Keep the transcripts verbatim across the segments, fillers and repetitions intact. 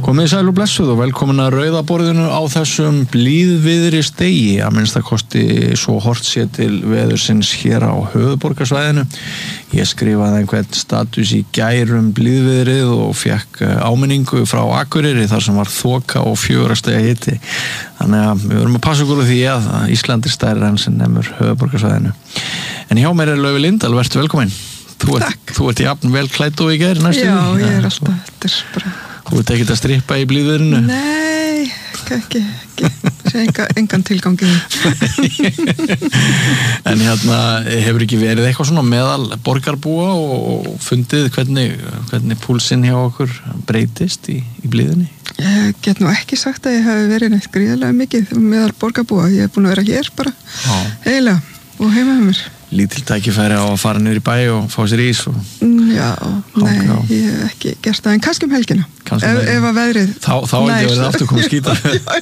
Komið sæl og blessuð og velkomin að rauðaborðinu á þessum blíðviðri stegi, að minnsta kosti svo hort sé til veðursins hér á höfuðborgarsvæðinu. Ég skrifaði einhvern status í gærum blíðviðrið og fekk áminningu frá Akureyri þar sem var þoka og fjögurra stiga hiti. Þannig að við verum að passa okkur á því að Ísland er stærri en sem nemur höfuðborgarsvæðinu. En hjá mér er Laufey Lindahl, vertu velkomin. Þú ert, þú ert jafn vel klædd og í gær næstu. Já, ég er alltaf, þetta er bara... Þú ert ekkert að strippa í blíðviðrinu? Nei, ekki, ekki, sé enga, engan tilgangi. En hérna, hefur ekki verið eitthvað svona meðal borgarbúa og fundið hvernig, hvernig púlsinn hjá okkur breytist í, í blíðinni? Ég get nú ekki sagt að ég hef verið neitt gríðarlega mikið meðal borgarbúa. Ég hef búin að vera hér bara, eiginlega, og heima með mér. Lítil tækifæri á að fara niður í bæ og fá sér ís og... Já, nei, ég hef ekki gert það, en kannski um helgina. Ef, ef að veðrið... Þá, þá er ekki verið aftur komið skýta.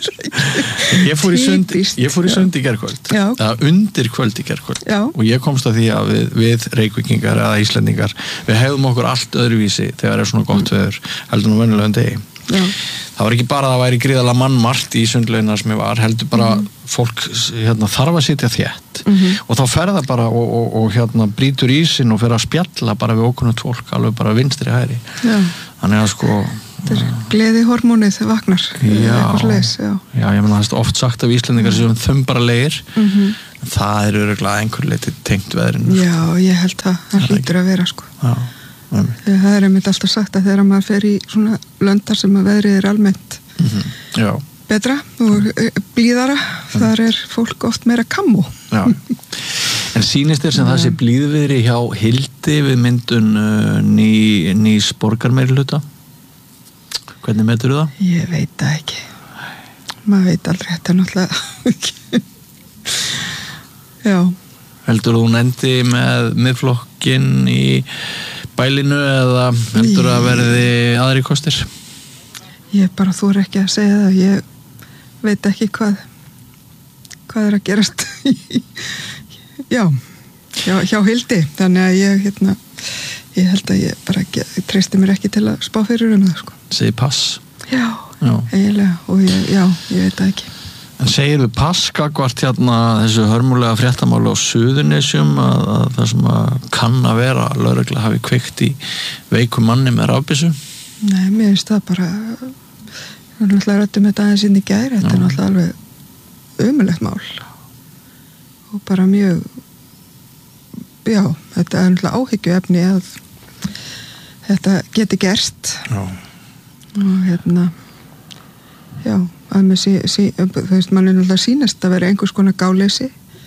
Ég fór í sund, ég fór í sund í gærkvöld, eða undir kvöld í gærkvöld. Já. Og ég komst að því að við, við Reykvíkingar eða Íslendingar, við hefðum okkur allt öðruvísi þegar er svona gott veður, heldur nú venjulegum degi. Já. Það var ekki bara að það væri gríðarlega mannmargt í sundlaugina sem ég var, heldur bara mm. fólk hérna, þarf að sitja þétt mm-hmm. og þá fer það bara og, og, og hérna, brýtur ísinn og fer að spjalla bara við ókunnugt fólk, alveg bara vinstri hægri. Já. Þannig að sko... Þetta er gleðihormónið vaknar. Já, leis, já. já, ég meina það er oft sagt af Íslendingar sem mm. þumbaralegir, mm-hmm. en það er örugglega einhver leiti tengt veðrinu. Já, ég held það, það hlýtur að vera sko. Já. Það er einmitt alltaf sagt að þegar maður fer í svona löndar sem að veðrið er almennt mm-hmm. betra og blíðara, mm. þar er fólk oft meira kammo. Já. En sýnist þér sem það sé blíðviðri hjá Hildi við myndun uh, ný, nýs borgarmeirihluta? Hvernig metur þú það? Ég veit það ekki. Maður veit aldrei, þetta er náttúrulega ekki. Já. Heldur þú endi með miðflokkinn í bælinu eða heldur að verði aðri kostir? Ég bara þori ekki að segja það. Ég veit ekki hvað hvað er að gerast. Já, hjá, hjá Hildi. Þannig að ég, hérna, ég held að ég bara ég treysti mér ekki til að spá fyrir um það, sko. Segir pass? Já, já. Eiginlega. Og ég, já, ég veit það ekki. En segir þú pass gagvart hérna þessu hörmulega fréttamáli á Suðurnesjum að, að það sem að kann að vera að lögregla hafi kveikt í veikum manni með rafbyssu? Nei, mér finnst það bara við erum náttúrulega rættum þetta aðeins inn í gær þetta er náttúrulega alveg ömurlegt mál og bara mjög já, þetta er náttúrulega áhyggjuefni að þetta geti gerst já. Og hérna já að með sí, sí, þú veist, mann er náttúrulega sýnast að vera einhvers konar gáleysi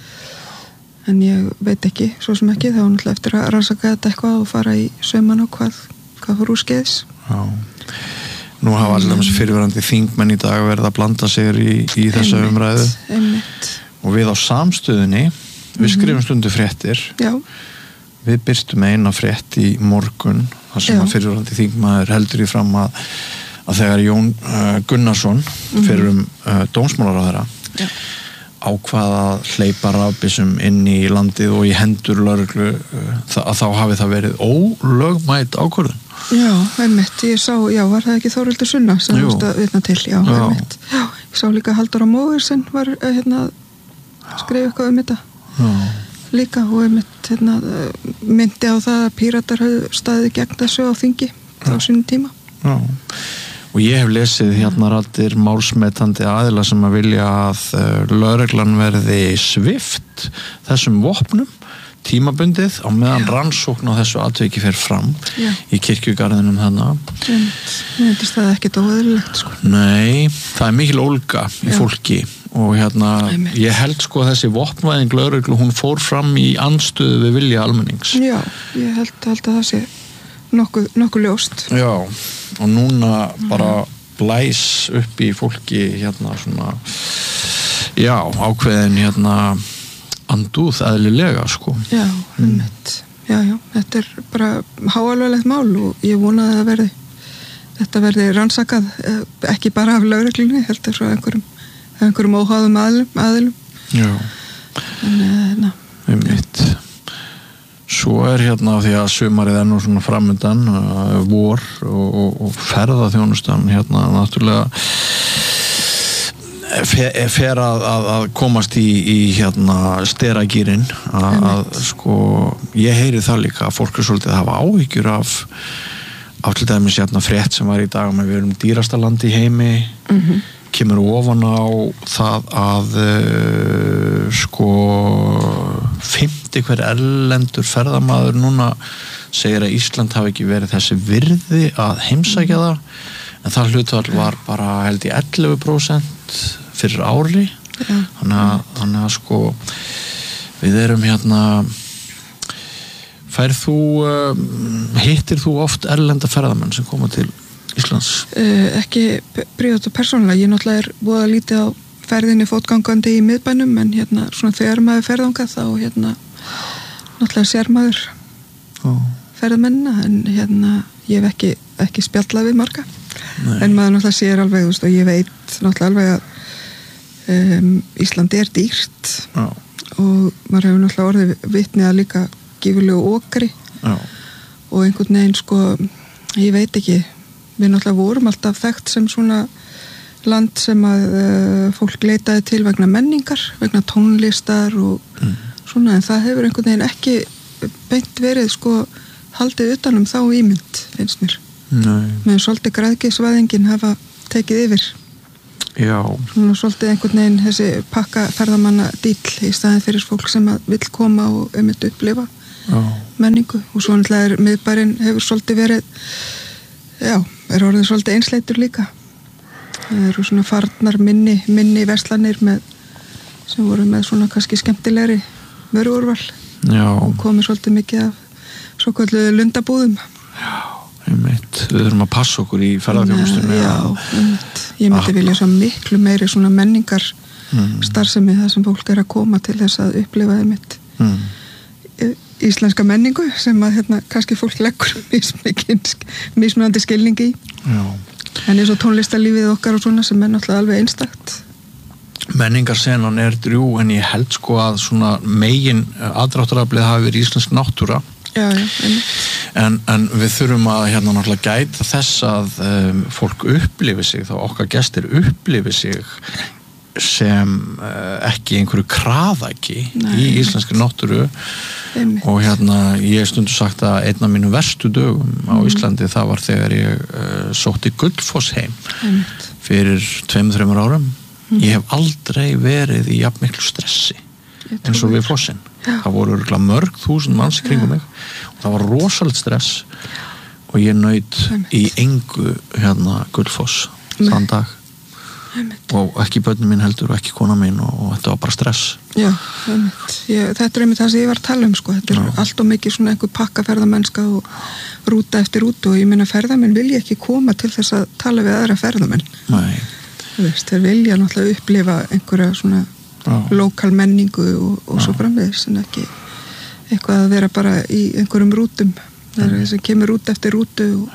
en ég veit ekki svo sem ekki, þá er náttúrulega eftir að rannsaka þetta eitthvað og fara í sauman á hvað hvað fór úr skeiðis. Já. Nú hafa allir fyrirverandi þingmenn í dag verið að blanda sig í, í þessu umræðu einmitt. Og við á samstöðunni við skrifum stundu fréttir Já. Við birtum eina frétt í morgun þar sem Já. Að fyrirverandi þingmaður heldur í fram að að þegar Jón uh, Gunnarsson mm-hmm. fyrir um uh, dómsmálaráðherra ákvað að hleypa rafbyssum inn í landið og í hendur lögreglu uh, að þá hafi það verið ólögmæt ákvörðun. Já, einmitt, ég sá, já, var það ekki Þórhildur Sunna sem þú veist að vitna til, já, já. Einmitt. Já, ég sá líka Halldóra Móðursen var uh, hérna skrifa eitthvað um þetta. Já. Líka og einmitt hérna myndi á það að Píratar höfðu staðið gegn þessu á þingi á sínum tíma. Já. Og ég hef lesið hérna raddir málsmetandi aðila sem að vilja að uh, lögreglan verði svift þessum vopnum tímabundið á meðan Já. Rannsókn á þessu atviki fer fram Já. Í kirkjugarðinum þarna. Mér finnst það ekkert óeðlilegt sko. Nei, það er mikil ólga í Já. Fólki og hérna Æ, ég held sko að þessi vopnvæðing lögreglu hún fór fram í andstöðu við vilja almennings. Já, ég held, held að það sé nokkuð, nokkuð ljóst. Já, og núna bara blæs upp í fólki hérna svona já, ákveðin hérna andúð eðlilega sko. Já, einmitt. Já, já, þetta er bara háalvarlegt mál og ég vona að það verði þetta verði rannsakað ekki bara af lögreglunni, heldur frá einhverjum einhverjum óháðum aðilum, aðilum. Já. En, na, einmitt. svo er hérna því að sumarið er nú svona framundan uh, vor og, og, og ferðaþjónustan hérna náttúrulega fer, fer að, að, að komast í, í hérna steragýrin að, að sko ég heyri það líka að fólk er svolítið að hafa áhyggjur af af til dæmis hérna frétt sem var í dag með við erum dýrasta land í heimi mm-hmm. kemur ofan á það að uh, sko fimmti hver erlendur ferðamaður núna segir að Ísland hafi ekki verið þessi virði að heimsækja það en það hlutfall var bara held í ellefu prósent fyrir ári ja. þannig að, þannig að sko við erum hérna færð þú uh, hittir þú oft erlenda ferðamenn sem koma til Íslands? Uh, ekki prívat og persónulega, ég náttúrulega er búið að lítið á ferðinni fótgangandi í miðbænum en hérna svona þegar maður ferðanga þá hérna náttúrulega sér maður oh. ferðamennina en hérna ég hef ekki, ekki spjallað við marga Nei. En maður náttúrulega sér alveg þú veist, og ég veit náttúrulega alveg að um, Íslandi er dýrt oh. og maður hefur náttúrulega orðið vitni að líka gífurlegu okri Já. Og einhvern veginn sko ég veit ekki, við náttúrulega vorum alltaf þekkt sem svona land sem að uh, fólk leitaði til vegna menningar, vegna tónlistar og mm. svona en það hefur einhvern veginn ekki beint verið sko haldið utanum þá ímynd finnst mér með svolítið græðgisvæðingin hafa tekið yfir Já. Svona svolítið einhvern veginn þessi pakka ferðamanna dýll í staðin fyrir fólk sem að vill koma og einmitt upplifa Já. menningu og svo náttúrulega er miðbærinn hefur svolítið verið já, er orðið svolítið einsleitur líka það eru svona farnar minni minni verslanir með sem voru með svona kannski skemmtilegri vöruúrval og komið svolítið mikið af svo kalluðu lundabúðum Já, einmitt, við þurfum að passa okkur í ferðarþjónustunni Já, einmitt, ég myndi vilja svo miklu meiri svona menningar mm. starfsemi það sem fólk er að koma til þess að upplifa einmitt mm. íslenska menningu sem að hérna kannski fólk leggur mismunandi skilningi í Já. en eins og tónlistarlífið okkar og svona sem er náttúrulega alveg einstakt Menningarsenan er drjú en ég held sko að svona megin aðdráttaraflið hafi verið íslensk náttúra Já, já, en, en við þurfum að hérna náttúrulega gæta þess að um, fólk upplifi sig þá okkar gestir upplifi sig sem uh, ekki einhverju kraðaki í íslenskri náttúru Einmitt. Og hérna ég stundu sagt að einn af mínu verstu dögum á Íslandi mm. það var þegar ég uh, sótti Gullfoss heim Einmitt. Fyrir tveimur, þreimur árum mm. ég hef aldrei verið í jafn miklu stressi eins og við fossinn það voru örgulega mörg þúsund manns kringum mig og það var rosalega stress og ég naut Einmitt. Í engu hérna Gullfoss þann dag Einmitt. Og ekki börnin mín heldur og ekki kona mín og, og þetta var bara stress Já, ég, þetta er einmitt það sem ég var að tala um sko. þetta er Já. Allt og mikið svona einhver pakkaferðamennska og rúta eftir rútu og ég meina ferðamenn vilja ekki koma til þess að tala við aðra ferðamenn Nei veist, þeir vilja náttúrulega upplifa einhverja svona lokal menningu og, og svo framvegis en ekki eitthvað að vera bara í einhverjum rútum það er sem kemur rúta eftir rútu og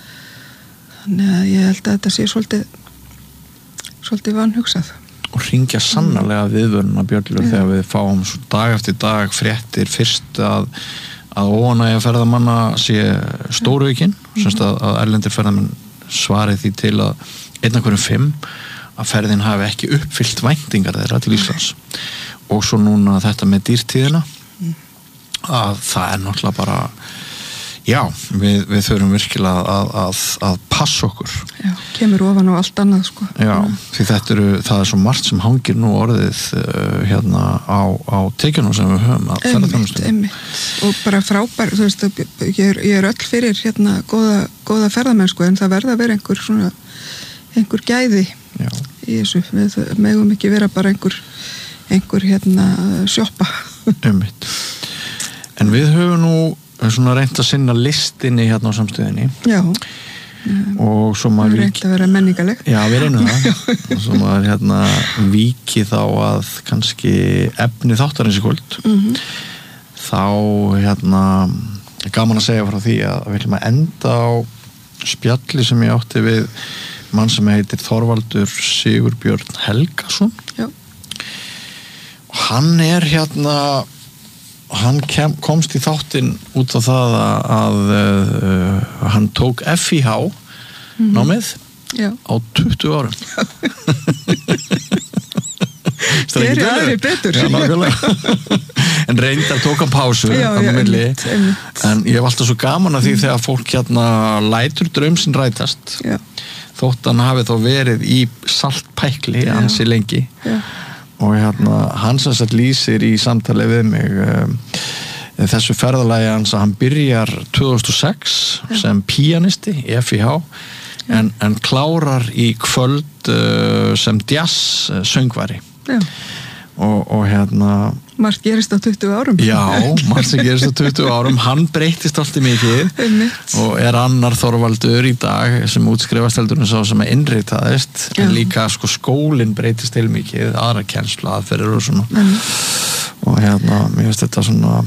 þannig að ég held að þetta sé svolítið svolítið vanhugsað og hringja sannarlega viðvöruna bjöllur ja. Þegar við fáum dag eftir dag fréttir fyrst að að óánægja ferðamanna sé stóruaukin mm. semst að, að erlendir ferðamenn svarið því til að einn af hverjum fimm að ferðin hafi ekki uppfyllt væntingar þeirra til Íslands og svo núna þetta með dýrtíðina mm. að það er náttúrulega bara já, við, við þurfum virkilega að, að, að passa okkur Já, kemur ofan á allt annað sko Já, því þetta eru, það er svo margt sem hangir nú orðið uh, hérna á, á tekjunum sem við höfum að ferðarþjónustunni einmitt, og bara frábær, þú veist ég er, ég er öll fyrir hérna góða, góða ferðamennsku en það verða að vera einhver svona einhver gæði Já. Í þessu, við megum ekki vera bara einhver einhver hérna sjoppa Einmitt. En við höfum nú svona reynt að sinna listinni hérna á samstöðinni Já og svo maður reynt að vera menningaleg Já, við reynum það og svo maður hérna víki þá að kannski efni þáttarins í kvöld mm-hmm. þá hérna gaman að segja frá því að við viljum að enda á spjalli sem ég átti við mann sem heitir Þorvaldur Sigurbjörn Helgason Já og hann er hérna hann kem, komst í þáttinn út á það að, að uh, hann tók F I H mm-hmm. námið Já. á tuttugu árum Gerir aðri betur Já, en reyndar tók hann pásu já, já, einmitt, einmitt. En ég hef alltaf svo gaman að því mm. þegar fólk hérna lætur draumsinn rætast já. Þótt hann hafi þá verið í saltpækli ansi lengi já. Og hérna hann sem sagt lýsir í samtali við mig um, þessu ferðalagi hans að hann byrjar tvö þúsund og sex já. Sem píanisti í F I H en, en klárar í kvöld uh, sem jazz uh, söngvari Já. Og, og hérna margt gerist á tuttugu árum já, margt sem gerist á tuttugu árum hann breytist alltaf mikið og er annar Þorvaldur í dag sem útskrifast heldurinn sá sem er innritaðist en líka sko skólinn breytist heil mikið, aðra kennslu aðferðir og svona mm. og hérna, mér finnst þetta svona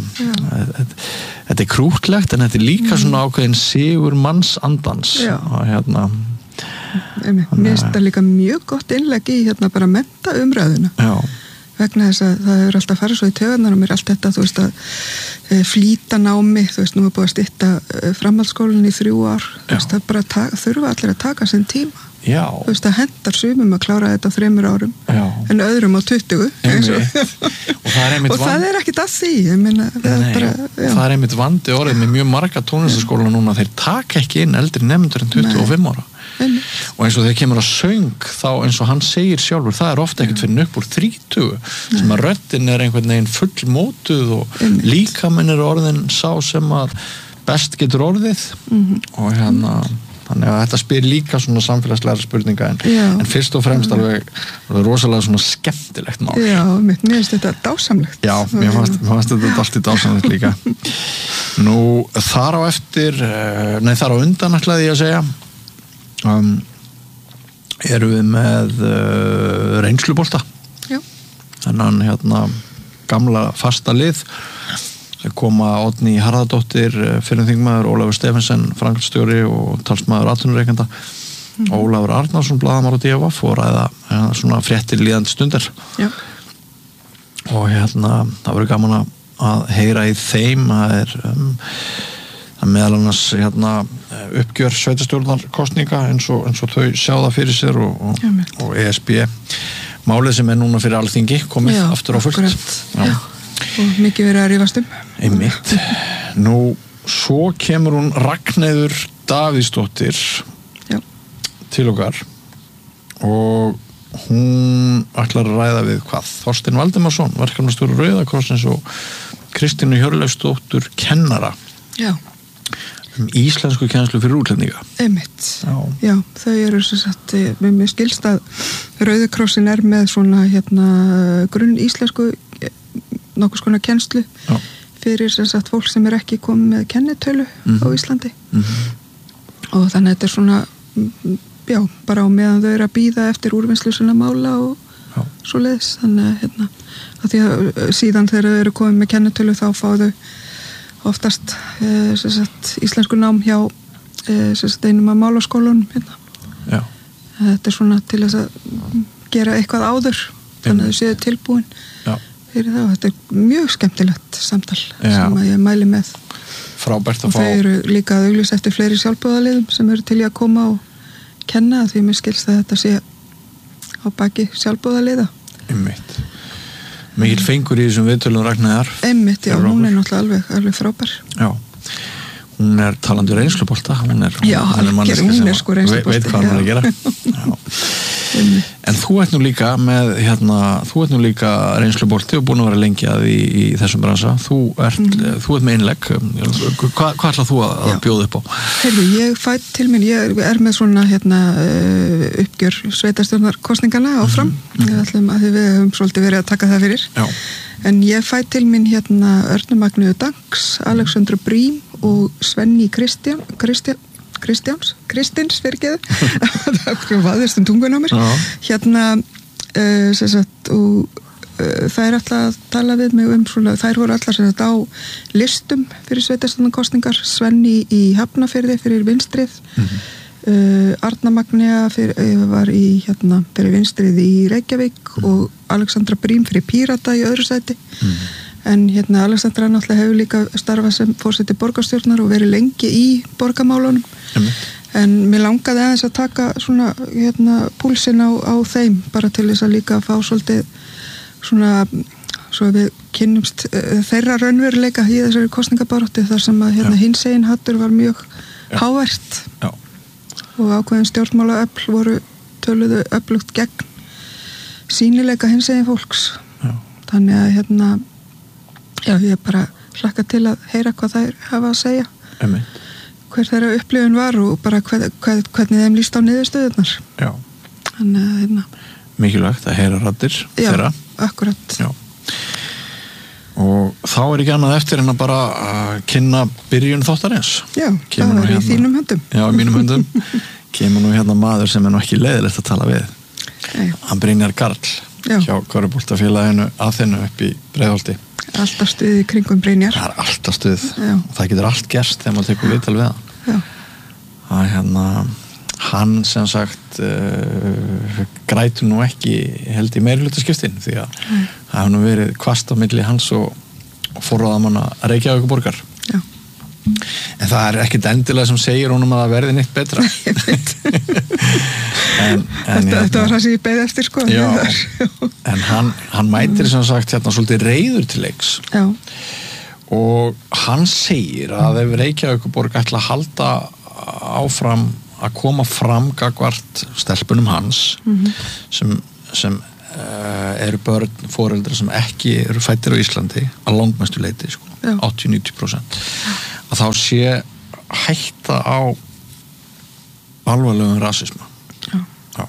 þetta er krútlegt en þetta er líka mm. svona ákveðin sigur mannsandans og hérna mér finnst þetta líka mjög gott innlegg í hérna bara mennta umræðuna já vegna þess að það hefur alltaf farið svo í taugarnar og mér allt þetta, þú veist að e, flýta námi, þú veist, nú er búið að stytta e, framhaldsskólan í þrjú ár þú veist, það bara ta- þurfa allir að taka sinn tíma já. Þú veist, það hendar sumum að klára þetta á þremur árum já. En öðrum á tuttugu og, og það er einmitt og það er ekkit að því ég meina, það, Nei, er bara, það er einmitt vandi orðið með mjög marga tónlistaskóla núna þeir taka ekki inn eldri nemendur en tuttugu og fimm ára Einmitt. Og eins og þegar kemur að söng þá eins og hann segir sjálfur það er ofta ekkert fyrir upp úr þrítugu sem að röddin er einhvern veginn full mótuð og Einmitt. líkaminn er orðin sá sem að best getur orðið mm-hmm. og hérna þannig að þetta spyr líka svona samfélagslega spurninga en, en fyrst og fremst alveg rosalega svona skemmtilegt mál Já, mér finnst þetta dásamlegt Já, mér fannst, mér fannst þetta alltaf dásamlegt líka Nú, þar á eftir nei, þar á undan ætlaði ég að segja Um, erum við með uh, reynslubolta þennan hérna gamla fasta lið sem koma Oddný Harðardóttir fyrir þingmaður, Ólafur Stephensen framkvæmdastjóri og talsmaður atvinnurekenda mm. Ólafur Arnarsson blaðamaður á D V og ræða ja, svona fréttir líðandi stundar Já. Og hérna það verður gaman að heyra í þeim það er um, það meðal annars hérna, uppgjör sveitarstjórnarkosninga eins og, eins og þau sjá það fyrir sér og, og, og E S B málið sem er núna fyrir Alþingi komið Já, aftur á fullt Já. Já. Og mikið verið að rífast um einmitt nú svo kemur hún Ragnheiður Davíðsdóttir Já. til okkar og hún ætlar að ræða við hvað Þorstein Valdimarsson, verkefnastjóri Rauða krossins og Kristínu Hjörleifsdóttur kennara Já um íslensku kennslu fyrir útlendinga Einmitt, já, já þau eru svo satt, með mér skilst að Rauði krossin er með svona hérna grunn íslensku nokkuð skona kennslu já. Fyrir sem sagt fólk sem er ekki komið með kennitölu mm-hmm. á Íslandi mm-hmm. og þannig að þetta er svona já, bara á meðan þau eru að bíða eftir úrvinnslu svona mála og já. Svoleiðis, þannig að hérna að því að síðan þegar þau eru komið með kennitölu þá fá þau oftast eh, sagt, íslensku nám hjá eh, sagt, einum af málaskólunum hérna. Þetta er svona til þess að gera eitthvað áður þannig að þau séu tilbúin Já. Fyrir það og þetta er mjög skemmtilegt samtal Já. Sem að ég mæli með frábært að og fá þau eru líka að auglýsa eftir fleiri sjálfboðaliðum sem eru til í að koma og kenna því mér skilst að þetta sé á baki sjálfboðaliða Einmitt Mikil fengur í þessum viðtölum Ragnheiðar Einmitt, já, hún er náttúrulega alveg, alveg frábær Já, hún er talandi reynslubolta hún er, já, hún er, hún er sko reynslubolta veit hvað hún er að gera En þú ert nú líka með hérna, þú ert nú líka reynslubolti og búin að vera lengi að í, í þessum bransa þú ert, mm. þú ert með innlegg Hva, hvað ætlað þú að, að bjóða upp á? Heyrðu, ég fætt til minn ég er með svona hérna uppgjör sveitarstjórnarkosningana áfram mm. ég ætlum að við höfum svolítið verið að taka það fyrir Já. En ég fætt til minn hérna Örnu Magneu Danks, Alexandra Brím og Svenni Kristján Kristján Kristjáns, Kristins fyrirgeðu það vaðist um tungun á mér Já. Hérna uh, sem sagt og uh, þær ætla að tala við mig um svona, þær voru allar sem sagt á listum fyrir sveitarstjórnarkosningar Svenni í Hafnarfirði fyrir vinstrið mm-hmm. uh, Arna Magnea fyrir, uh, var í hérna fyrir vinstrið í Reykjavík mm-hmm. og Alexandra Brím fyrir Pírata í öðru sæti mm-hmm. en hérna Alexandra náttúrulega hefur líka starfað sem forseti borgarstjórnar og verið lengi í borgarmálunum mm. en mér langaði aðeins að taka svona hérna púlsinn á, á þeim bara til þess að líka fá svolítið svona svo við kynnumst uh, þeirra raunveruleika í þessari kosningabaróttu þar sem að hérna hinsegin hattur var mjög Já. hávært Já. og ákveðin stjórnmálaöfl voru töluðu öflugt gegn sýnileika hinsegin fólks Já. þannig að hérna já, ég bara hlakka til að heyra hvað þær hafa að segja Emme. hver þeirra upplifun var og bara hver, hver, hvernig þeim líst á niðurstöðunar Já þannig að hérna mikilvægt að heyra raddir Já, þeirra akkurat Já og þá er ekki annað eftir en að bara að kynna byrjun þáttarins Já, það var hérna, í þínum höndum Já, mínum höndum kemur nú hérna maður sem er nú ekki leiðilegt að tala við Nei. Hann Brynjar Karl Já. hjá Körfuboltafélaginu Aþenu upp í Breiðholti Alltaf stuð í kringum Brynjar Það er alltaf stuð og það getur allt gerst þegar maður tekur viðtal við hann Já. Það er hérna hann sem sagt uh, grætur nú ekki held í meirihlutaskiptin því að mm. það hefur nú verið hvasst á milli hans og, og forráðamanna Reykjavíkurborgar Já. En það er ekkert endilega sem segir honum að það verði neitt betra Ég veit en, en, Þetta, þetta var það sem ég beið eftir sko Já, en hann, hann mætir sem sagt hérna svolítið reiður til leiks Já. og hann segir að ef Reykjavíkurborg ætla að halda áfram að koma fram gagvart stelpunum hans mm-hmm. sem, sem uh, eru börn foreldrar sem ekki eru fæddir á Íslandi að langmestu leyti sko, áttatíu til níutíu prósent að þá sé hætta á alvarlegum rasisma Já. Já.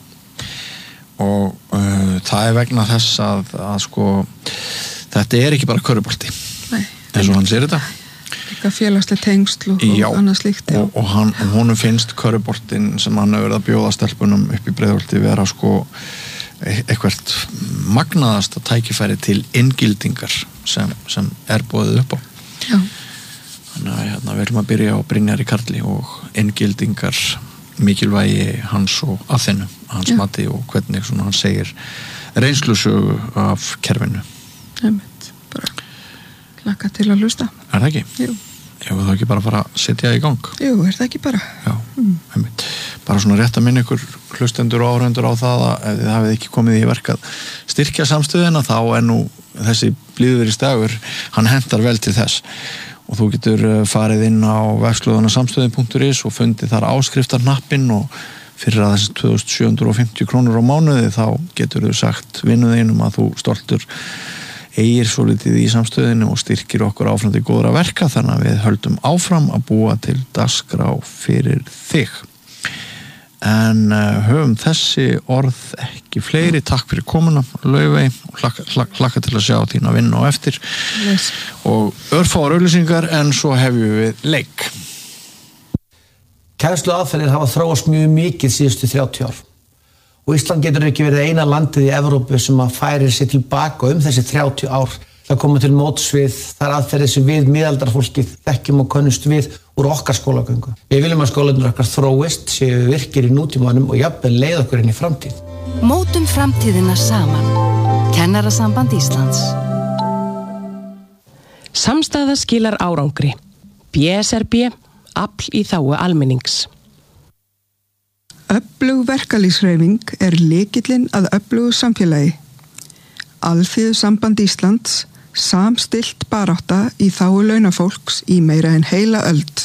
og uh, það er vegna þess að, að sko þetta er ekki bara körfubolti eins og hann sér þetta félagslega tengsl og, og annað slíkt og, og, hann, og honum finnst körfuboltinn sem hann hefur verið að bjóða stelpunum upp í Breiðholti vera sko eitthvað magnaðasta tækifæri til inngildingar sem, sem er boðið upp á Já. Þannig að hérna, við viljum að byrja á Brynjari Karli og inngildingar mikilvægi hans og Aþenu hans Já. Mati og hvernig svona hann segir reynslusögu af kerfinu Einmitt, bara hlakka til að hlusta Er það ekki? Jú Ef þú ekki bara fara að setja í gang Jú, er það ekki bara Já, mm. einmitt Bara svona rétt að minna ykkur hlustendur og áhörundur á það að ef þið hafið ekki komið í verk að styrkja samstöðina þá er nú þessi blíðveri stagur hann hentar vel til þess og þú getur farið inn á vefslóðuna samstöðin punktur is og fundið þar áskriftarnappinn og fyrir að þessi tvö þúsund sjö hundruð og fimmtíu krónur á mánuði þá getur þú sagt vinnuðinum að þú stoltur eigir svo litið í samstöðinu og styrkir okkur áfram til góðra verka þannig að við höldum áfram að búa til dagskrá fyrir þig en uh, höfum þessi orð ekki fleiri takk fyrir komuna Laufey og hlakka, hlakka, hlakka til að sjá þína vinn og eftir yes. og örfáar auglýsingar en svo hefjum við leik Kennslu aðferðir hafa þróast mjög mikið síðustu þrjátíu ár og Ísland getur ekki verið eina landið í Evrópu sem að færir sig tilbaka um þessi þrjátíu ár til að koma til móts við þar aðferðir sem við miðaldarfólkið þekkjum og könnust við úr okkar skólagöngu. Við viljum að skólarnir okkar þróist, séu virkir í nútímanum og jafnvel leið okkur inn í framtíð. Mótum framtíðina saman. Kennarasamband Íslands. Samstaða skilar árangri. B S R B, afl í þágu almennings. Öflug verkalýðshreyfing er lykillinn að öflugu samfélagi. Alþýðusamband Íslands, samstillt barátta í þágu launafólks í meira en heila öld.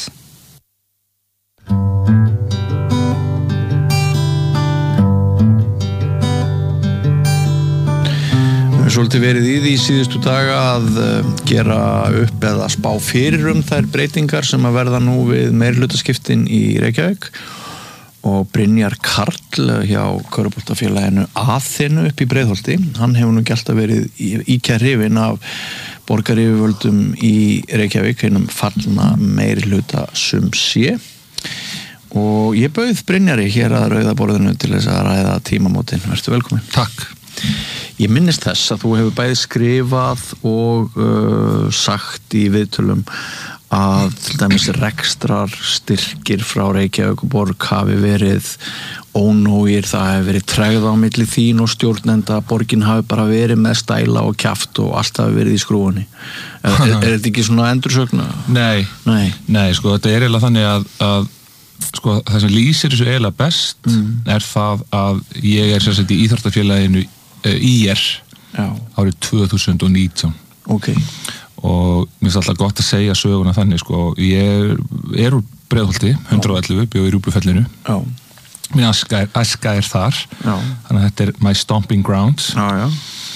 Við höfum svolítið verið í því síðustu daga að gera upp eða spá fyrir um þær breytingar sem að verða nú við meirihlutaskiptin í Reykjavík. Og Brynjar Karl hjá Körfuboltafélaginu Aþenu upp í Breiðholti hann hefur nú gert að verið íkja hrifinn af borgaryfirvöldum í Reykjavík einum fallna meirihluta sum sé og ég bauð Brynjari hér að rauða borðinu til þess að ræða tímamótin. Vertu velkomin. Takk. Ég minnist þess að þú hefur bæði skrifað og uh, sagt í viðtölum að til dæmis rekstrar styrkir frá Reykjavíkurborg hafi verið ónógir, það hefur verið tregða á milli þín og stjórnenda, borgin hafi bara verið með stæla og kjaft og allt hafi verið í skrúfunni. Er, er, er þetta ekki svona endursögna? Nei, nei, nei sko, þetta er eiginlega þannig að, að sko, það sem lýsir þessu eiginlega best mm. er það að ég er sérstaklega í íþróttafélaginu uh, í er Já. Árið tvö þúsund og nítján. Ok. Og mér finnst alltaf gott að segja söguna þannig, sko, ég er úr Breiðholti, hundrað og ellefu, bjó í Rjúpufellinu. Já. Mér aska er, aska er þar, já. Þannig að þetta er my stomping grounds. Já, já.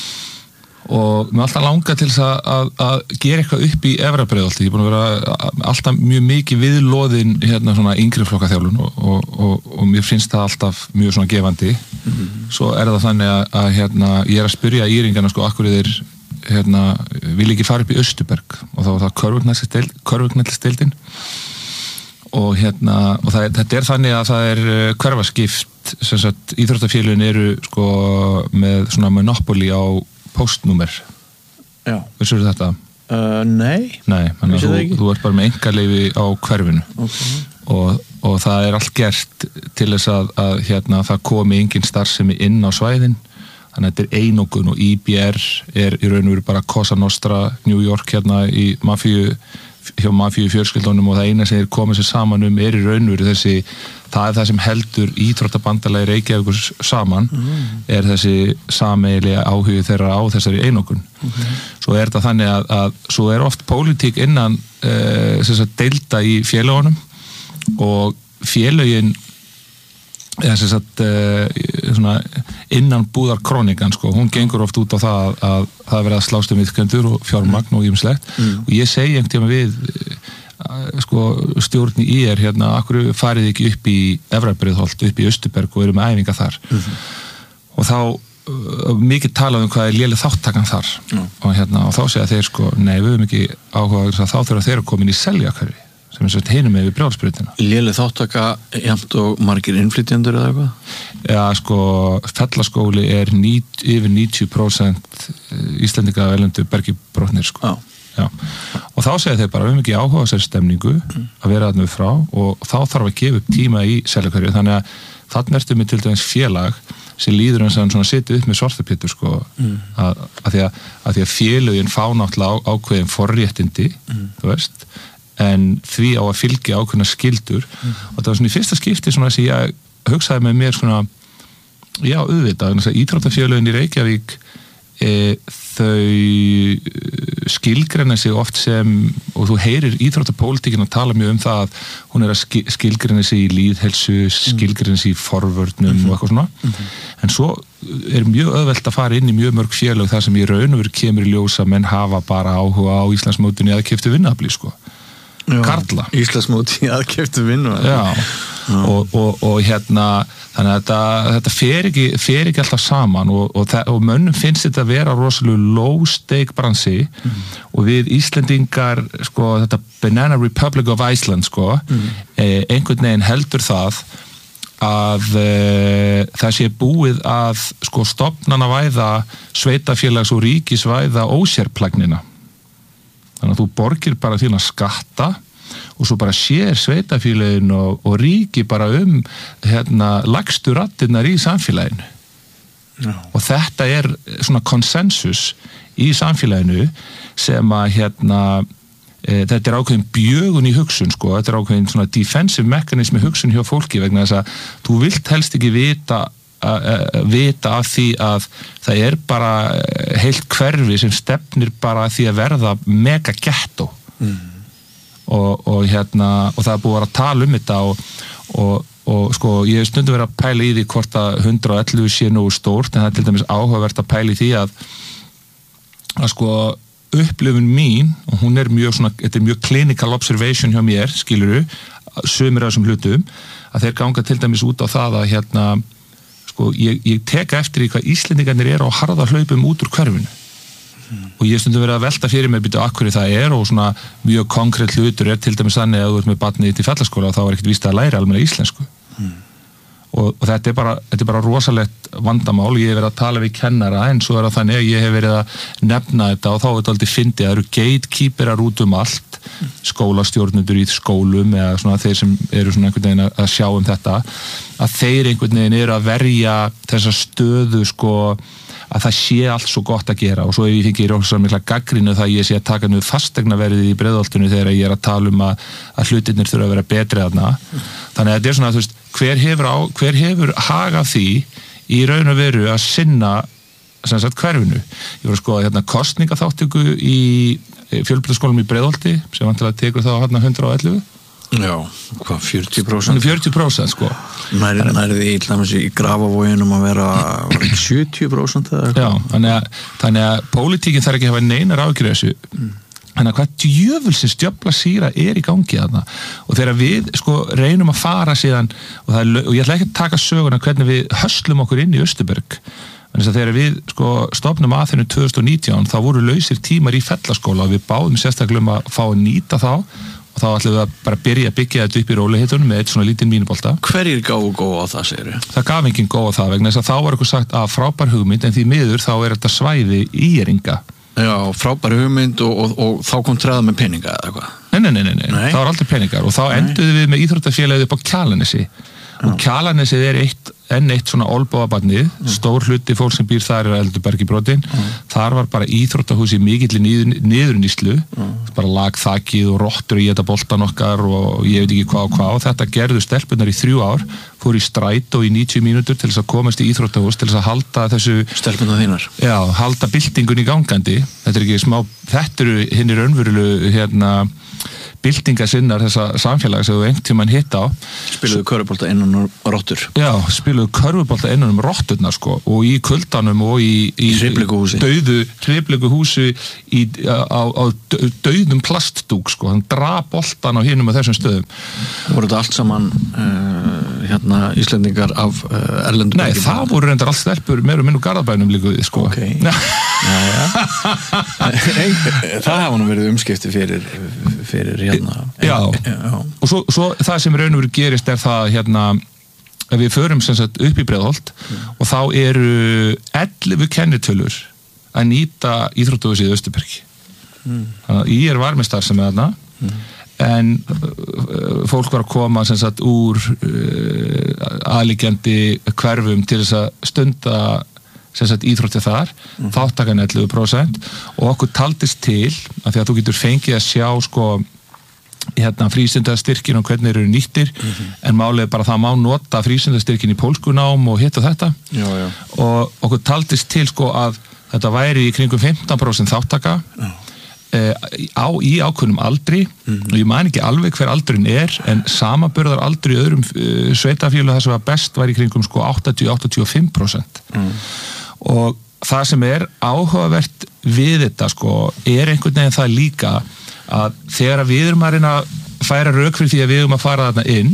Og mér alltaf langa til þess að, að, að gera eitthvað upp í Efra Breiðholti. Ég er búin að vera alltaf mjög mikið viðloðin hérna svona yngri flokkaþjálfun og, og, og, og mér finnst það alltaf mjög svona gefandi. Mm-hmm. Svo er það þannig að, að hérna, ég er að spyrja íringana sko, akkur þeir hérna, vil ekki fara upp í Austurberg og þá var það körfugnættisdeildin. Og hérna, og það, þetta er þannig að það er hverfaskipt, sem sagt, íþróttafélögin eru sko með svona monopoly á postnúmer. Já. Vissirðu þetta? Uh, nei. Nei, þannig að þú, þú ert bara með einkaleyfi á hverfinu. Okay. Og, og það er allt gert til þess að, að hérna, það komi engin starfsemi inn á svæðin. Þannig að þetta er einokun og I B R er í raun og veru bara Cosa Nostra, New York hérna í mafíu hjá mafíu fjölskyldunum og það eina sem er komið sér saman um er í raunveru þessi, það er það sem heldur íþróttabandalagi Reykjavíkur saman mm. er þessi sameiginlega áhugi þeirra á þessari einokun. Okay. Svo er þetta þannig að, að svo er oft pólitík innan uh, sem sagt deilda í félögunum og félögin eða sem sagt uh, svona innan búðar krónikan sko, hún gengur oft út á það að, að það verða að slást um viðkendur og fjármagn mm. og ýmislegt mm. og ég segi einhvern tíma við uh, sko stjórn í er hérna, akkur farið ekki upp í Efra Breiðholt, upp í Austurberg og eru með æfinga þar mm. og þá uh, mikið talað um hvað er léleg þáttakan þar mm. og hérna og þá segja þeir sko, nei við höfum ekki áhuga þá þurfa þeir að koma inn í Seljakörfi sem er svo hinum með við Brjálsbrautina. Léleg þáttaka jafnt og margir innflytjendur eða eitthvað? Já, sko, Fellaskóli er nít, yfir níutíu prósent Íslendinga erlendu bergibrotnir, sko. Já. Já. Og þá segja þeir bara, við höfum ekki áhuga þessari stemningu mm. að vera þarna frá og þá þarf að gefa upp tíma í Seljakörfu, þannig að þarna ertu með til dæmis félag sem líður eins og hann svona sitið upp með svartapétur, sko, mm. að, að, því að, að því að félögin fá náttúrulega á, ákveðin forréttindi, mm. þú veist, en því á að fylgja ákveðna skildur mm. og það var svona í fyrsta skipti svona þess að ég hugsaði með mér svona já, auðvitað, íþróttafélögin í Reykjavík e, þau skilgreina sig oft sem og þú heyrir íþróttapólitíkin að tala mjög um það að hún er að skilgreina sig í lýðhelsu, skilgreina sig í forvörnum mm-hmm. og eitthvað svona mm-hmm. en svo er mjög auðvelt að fara inn í mjög mörg félög þar sem í raun og veru kemur í ljósa menn hafa bara áhuga á Íslandsmótinu að keyptu vinnuafli, sko. Já, Karla. Íslandsmóti að keyptu vinnu. Já, Já. Og, og, og hérna þannig að þetta, þetta fer, ekki, fer ekki alltaf saman og, og, og mönnum finnst þetta að vera rosalega low stake bransi mm. og við Íslendingar sko, þetta Banana Republic of Iceland sko, mm. eh, einhvern veginn heldur það að eh, það sé búið að sko, stofnanavæða sveitafélags og ríkisvæða ósérplagnina. Þannig að þú borgir bara þína skatta og svo bara sér sveitafélagin og, og ríki bara um hérna, lagstu raddirnar í samfélaginu. No. Og þetta er svona konsensus í samfélaginu sem að hérna, e, þetta er ákveðin bjögun í hugsun, sko, þetta er ákveðin svona defensive mechanism í hugsun hjá fólki vegna þess að þú vilt helst ekki vita að vita af því að það er bara heilt hverfi sem stefnir bara að því að verða mega ghetto mm. og, og hérna og það er búið að tala um þetta og, og, og sko ég hef stundum verið að pæla í því hvort að hundrað og ellefu sé nú stórt en það er til dæmis áhugavert að pæla í því að að sko upplifun mín og hún er mjög svona, þetta er mjög clinical observation hjá mér, skiluru sumir af þessum hlutum að þeir ganga til dæmis út á það að hérna sko, ég, ég teka eftir í hvað Íslendingarnir eru á harða hlaupum út úr hverfinu mm. og ég stundum verið að velta fyrir mig byrju akkur það er og svona mjög konkrétt hlutur er til dæmis þannig að þú ert með barnið þitt í fellaskóla og þá er ekkert víst að læra almenna íslensku mm. og, og þetta er bara, þetta er bara rosalegt vandamál. Ég hef verið að tala við kennara en svo er það þannig að ég hef verið að nefna þetta og þá er þetta aldrei fyndið að það eru gatekeeperar út um allt, skólastjórnendur í skólum eða svona þeir sem eru svona einhvern veginn að sjá um þetta, að þeir einhvern veginn eru að verja þessa stöðu sko að það sé allt svo gott að gera og svo ef ég fengi rosalega mikla gagnrýni það ég sé að taka niður fasteignaverðið í Breiðholtinu þegar ég er að tala um að, að hlutirnir þurfa að vera betri þarna. Þannig að þetta er svona, þú veist, hver hefur, á, hver hefur hag af því í raun og veru að sinna sem sagt hverfinu. Ég voru að skoða hérna kosningaþáttöku í fjölbrautaskólanum í Breiðholti sem vantilega tekur þá hérna hundrað og ellefu. Já, hvað, fjörutíu prósent? fjörutíu prósent, sko. Nærið nær í, í Grafavoginum að vera sjötíu prósent eða eitthvað? Já, þannig að, þannig að pólitíkin þarf ekki að hafa neinar áhyggjur af þessu. Mm. Þannig að hvað djöfulsins djöfla síra er í gangi þarna. Og þegar við, sko, reynum að fara síðan, og, það er, og ég ætla ekki að taka söguna hvernig við höslum okkur inn í Austurberg. Þannig að þegar við, sko, stofnum að þennu tvö þúsund og nítján, þá voru lausir tímar í Fellaskóla og við báðum sérstaklega um að fá að nýta þá. Og þá ætlum við að bara byrja að byggja þetta upp í rólehitunum með eitt svona lítinn mínubolta. Hverjir gáðu góða á það, segir þið? Það gaf enginn góða á það vegna þess að þá var eitthvað sagt að frábær hugmynd en því miður þá er þetta svæði íringa. Já, frábær hugmynd og, og, og þá kom treða með peninga eða eitthvað? Nei, nei, nei, nei, nei. Það var aldrei peningar og þá enduðu við með íþróttafélagið upp á Kjalarnesi. Og Kjalarnesið er eitt, enn eitt svona olbóabarnið, mm. stór hluti fólk sem býr þar er að Eldurberg í brotin, mm. þar var bara íþróttahús í mikill niður, niðurnýslu, mm. bara lagþakið og rottur í þetta boltan okkar og ég veit ekki hvað og hvað og þetta gerðu stelpunar í þrjú ár, fór í strætó í níutíu mínútur til þess að komast í íþróttahús, til þess að halda þessu... Stelpunar þínar? Já, halda byltingun í gangandi, þetta er ekki smá, þetta eru hinnir raunverulegu hérna byltingasinnar þessa samfélags sem þú einhvern tímann hitt á. Spiluðu körfubolta innan um rottur? Já, spiluðu körfubolta innan um rotturnar sko og í kuldanum og í, í, í dauðu hreyflegu húsi í, á, á dauðum plastdúk sko, hann drap boltan á hinum á þessum stöðum. Voru þetta allt saman uh, hérna Íslendingar af uh, erlendum? Nei, það bara. Voru reyndar allt stelpur meir og minn og Garðabænum líka við sko. Ok. Já, já. Það hafa nú verið umskipti fyrir fyrir hérna. Já, já. Og svo, svo það sem raun og veru gerist er það hérna að við förum sem sagt upp í Breiðholt mm. og þá eru ellefu kennitölur að nýta íþróttahúsið í Austurberg. Mm. Þannig að ég er varmistar sem er þarna mm. en uh, fólk var að koma sem sagt úr uh, aðliggjandi hverfum til þess að stunda sem sagt íþróttið þar, mm. þáttakan ellefu prósent og okkur taldist til að því að þú getur fengið að sjá sko hérna frístundastyrkin og hvernig eru nýttir mm-hmm. en málið er bara að það má nota frístundastyrkin í pólskunám og hitt og þetta já, já. Og okkur taldist til sko að þetta væri í kringum fimmtán prósent þáttaka eh, á, í ákveðnum aldri mm-hmm. og ég man ekki alveg hver aldurinn er en samaburðar aldri í öðrum uh, sveitafélögum það sem var best var í kringum sko áttatíu til áttatíu og fimm prósent mm. og það sem er áhugavert við þetta sko er einhvern veginn það líka að þegar við erum að reyna að færa rök fyrir því að við erum að fara þarna inn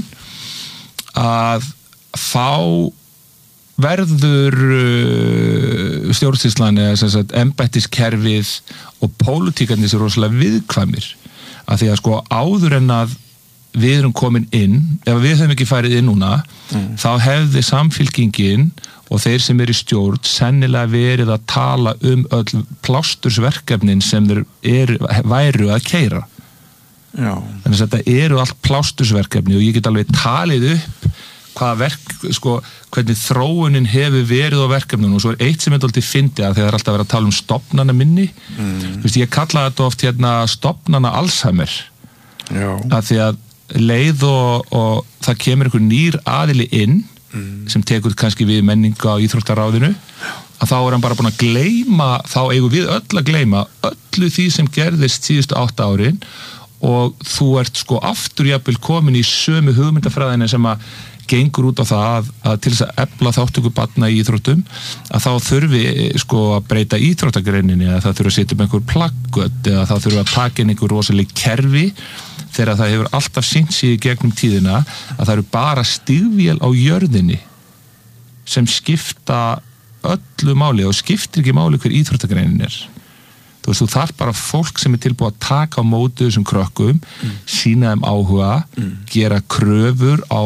að þá verður uh, stjórnsýslan eða sem sagt embættiskerfið og pólitíkarnir sér rosalega viðkvæmir að því að sko áður en að við erum komin inn, ef við höfum ekki farið inn núna, mm. þá hefði samfylkingin og þeir sem eru í stjórn sennilega verið að tala um öll plástursverkefnin sem þeir eru, væru að keyra. Já. Þannig að þetta eru allt plástursverkefni og ég get alveg talið upp hvaða verk, sko, hvernig þróunin hefur verið á verkefnunum og svo er eitt sem er alltaf fyndið að þegar það er alltaf verið að tala um stofnana minni. Mm. Þú veist, ég kalla þetta oft hérna stofnana Alzheimer. Já. Að því að leið og, og það kemur einhver nýr aðili inn mm. sem tekur kannski við menninga á íþróttaráðinu að þá er hann bara búin að gleyma þá eigum við öll að gleyma öllu því sem gerðist síðustu átta árin og þú ert sko aftur jafnvel komin í sömu hugmyndafræðina sem að gengur út á það að, að til þess að efla þáttöku barna í íþróttum að þá þurfi sko að breyta íþróttagreininni að það þurfi að setja um einhver plaggöt eða það þurfi að taka inn einhver rosaleg kerfi þegar það hefur alltaf sýnt sig í gegnum tíðina að það eru bara stígvél á jörðinni sem skipta öllu máli og skiptir ekki máli hver íþróttagreinin er. Þú veist, þú þarf bara fólk sem er tilbúið að taka á móti þessum krökkum, mm. sýna þeim áhuga, mm. gera kröfur á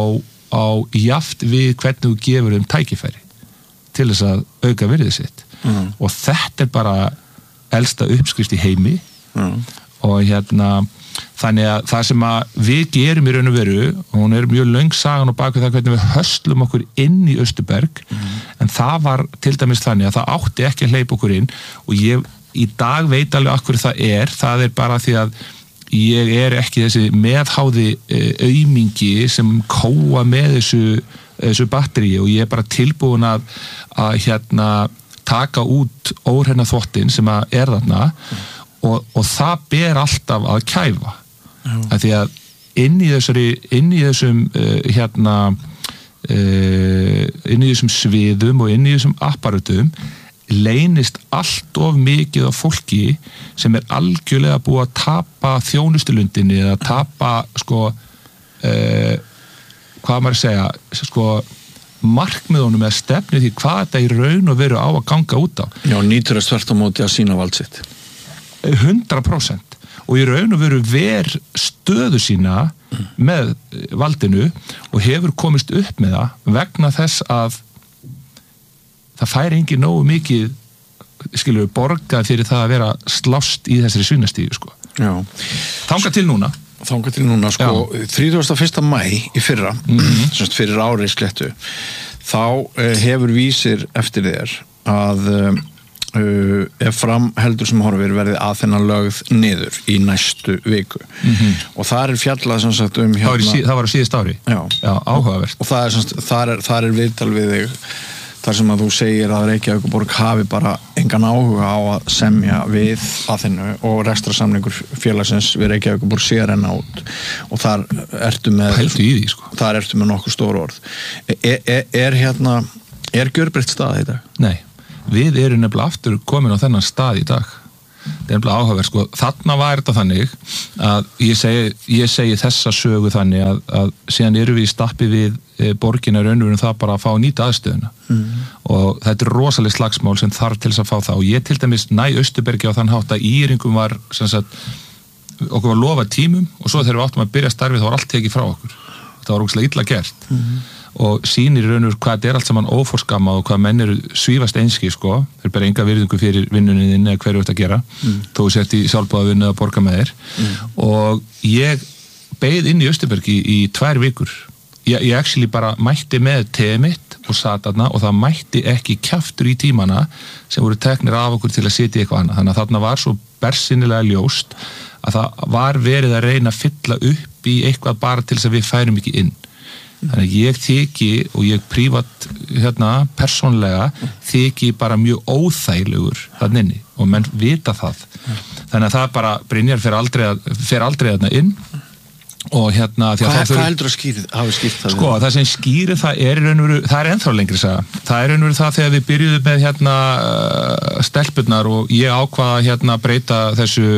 á jaft við hvernig þú gefur þeim tækifæri til þess að auka virðið sitt mm. og þetta er bara elsta uppskrift í heimi mm. og hérna þannig að það sem að við gerum í raun og veru, og hún er mjög löng sagan og bak við það hvernig við höslum okkur inn í Austurberg, mm. en það var til dæmis þannig að það átti ekki að hleypa okkur inn og ég í dag veit alveg af hverju það er, það er bara því að ég er ekki þessi meðháði aumingi sem kóa með þessu, þessu batteri og ég er bara tilbúin að, að hérna taka út óhreina þvottinn sem að er þarna mm. Og, og það ber alltaf að kæfa að því að inn í þessari inn í þessum uh, hérna uh, inn í þessum sviðum og inn í þessum apparatum leynist allt of mikið af fólki sem er algjörlega búið að tapa þjónustulundinni eða tapa sko uh, hvað maður segja sko markmiðunum eða stefnið því hvað þetta í raun og veru á að ganga út á. Já, nýtur að þvert á móti að sína vald sitt. hundrað prósent og í raun og veru ver stöðu sína mm. með valdinu og hefur komist upp með það vegna þess að það fær engin nógu mikið skilur við borgað fyrir það að vera slást í þessari svínastíðu sko. Já. Þangað til núna Þangað til núna sko þrítugasta og fyrsta maí í fyrra mm-hmm. semst fyrir árið sléttu þá uh, hefur vísir eftir þér að uh, Uh, ef fram heldur sem horfir verði að þennan lögð niður í næstu viku mm-hmm. og það er fjallað sem sagt um hérna, það, sí, það var á síðast ári já, já áhugavert og það er, semst, það er, það er viðtal við þig þar sem að þú segir að Reykjavíkurborg hafi bara engan áhuga á að semja við að þennu og rekstrarsamningur félagsins við Reykjavíkurborg sé að renna út og þar ertu með Pældu í því, sko. þar ertu með nokkuð stór orð er, er, er hérna er gjörbreytt stað í dag? Nei við erum nefnilega aftur komin á þennan stað í dag það er nefnilega áhugaverð sko. Þarna var þetta þannig að ég segi, ég segi þessa sögu þannig að, að síðan eru við í stappi við e, borgina raunverum það bara að fá að nýta aðstöðuna mm. og þetta er rosaleg slagsmál sem þarf til þess að fá það og ég til dæmis næ Austurbergi á þann hátt að íringum var sem sagt, okkur var lofað tímum og svo þegar við áttum að byrja starfið þá var allt tekið frá okkur það var ógeðslega illa gert mm. og sýnir raunur hvað þetta er allt saman óforskama og hvað menn eru svífast einski sko, þeir bara enga virðingu fyrir vinnunin eða hverju þetta að gera mm. þó sett í sjálfbúðavinnu að borga með þér mm. og ég beið inn í Austurbergi í, í tvær vikur ég, ég actually bara mætti með teið mitt og sat þarna og það mætti ekki kjaftur í tímana sem voru teknir af okkur til að sitja eitthvað annað, þannig að þarna var svo bersinilega ljóst að það var verið að reyna að fylla upp í eitthvað bara til þess að við færum ekki inn þannig að ég þyki og ég prívat hérna persónlega þyki bara mjög óþægilegur þannig inni og menn vita það þannig að það bara Brynjar fer aldrei, að, fer aldrei þarna inn og hérna hvað, hvað þau, heldur að skýri, hafi skýrt það sko það sem skýri það er raunveru, það er ennþá lengri saga það er raunveru það þegar við byrjuðum með hérna uh, stelpurnar og ég ákvaða hérna breyta þessu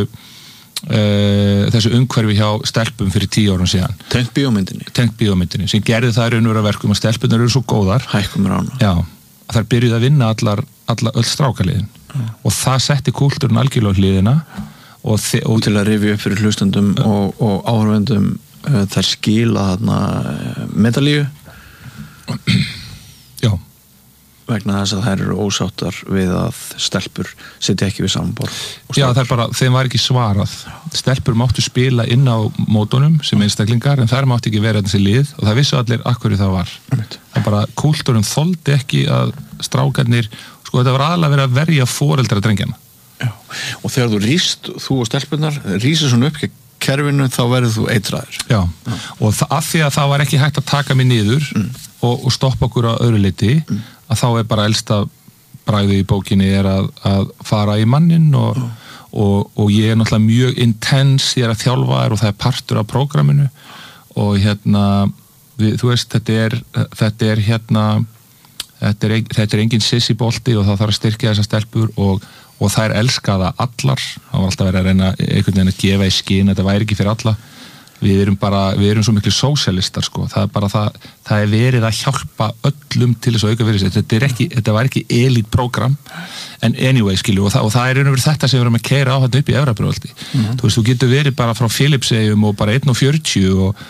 Uh, þessu umhverfi hjá stelpum fyrir tíu árum síðan tengt bíómyndinni tengt bíómyndinni sem gerði það raunveru að verkum að stelpunar eru svo góðar hækkum rána já, að þær byrjuði að vinna allar, allar öll strákaliðin mm. og það setti kúltúrun algjörlega hliðina og, þi- og, og til að rifja upp fyrir hlustendum uh, og, og áhörvendum uh, þær skila þarna uh, medalíu já vegna þess að þær eru ósáttar við að stelpur sitja ekki við samanborð. Já, það er bara, þeim var ekki svarað. Stelpur máttu spila inn á mótunum sem einstaklingar en þær máttu ekki vera þessi lið og það vissu allir akkur það var. Það er bara, kúltúrun þoldi ekki að strákarnir, sko þetta var aðalega verið að verja foreldra drengjana. Já, og þegar þú rýst, þú og stelpunar, rýsir svona upp kerfinu þá verður þú eitraður. Já, Já. og það, af því að það var ekki hægt að taka mig niður mm. og, og stoppa okkur á öðru liti mm. að þá er bara elsta bragðið í bókinni er að, að fara í mannin og, mm. og, og ég er náttúrulega mjög intens, ég er að þjálfa þér og það er partur af prógraminu og hérna, við, þú veist, þetta er, þetta er hérna, þetta er, þetta er engin sissi bolti og það þarf að styrkja þessar stelpur og og þær elska það allar, það var alltaf verið að reyna einhvern veginn að gefa í skyn, þetta væri ekki fyrir alla, við erum bara, við erum svo miklu sósíalistar sko, það er bara það, það er verið að hjálpa öllum til þess að auka fyrir sig, þetta er ekki, þetta var ekki elite program, en anyway skilju, og það, og það er einhverjum þetta sem við erum að keyra á þetta upp í Efrabröðaldi, mm-hmm. þú veist, þú getur verið bara frá Filipseyjum og bara einn og fjörutíu og,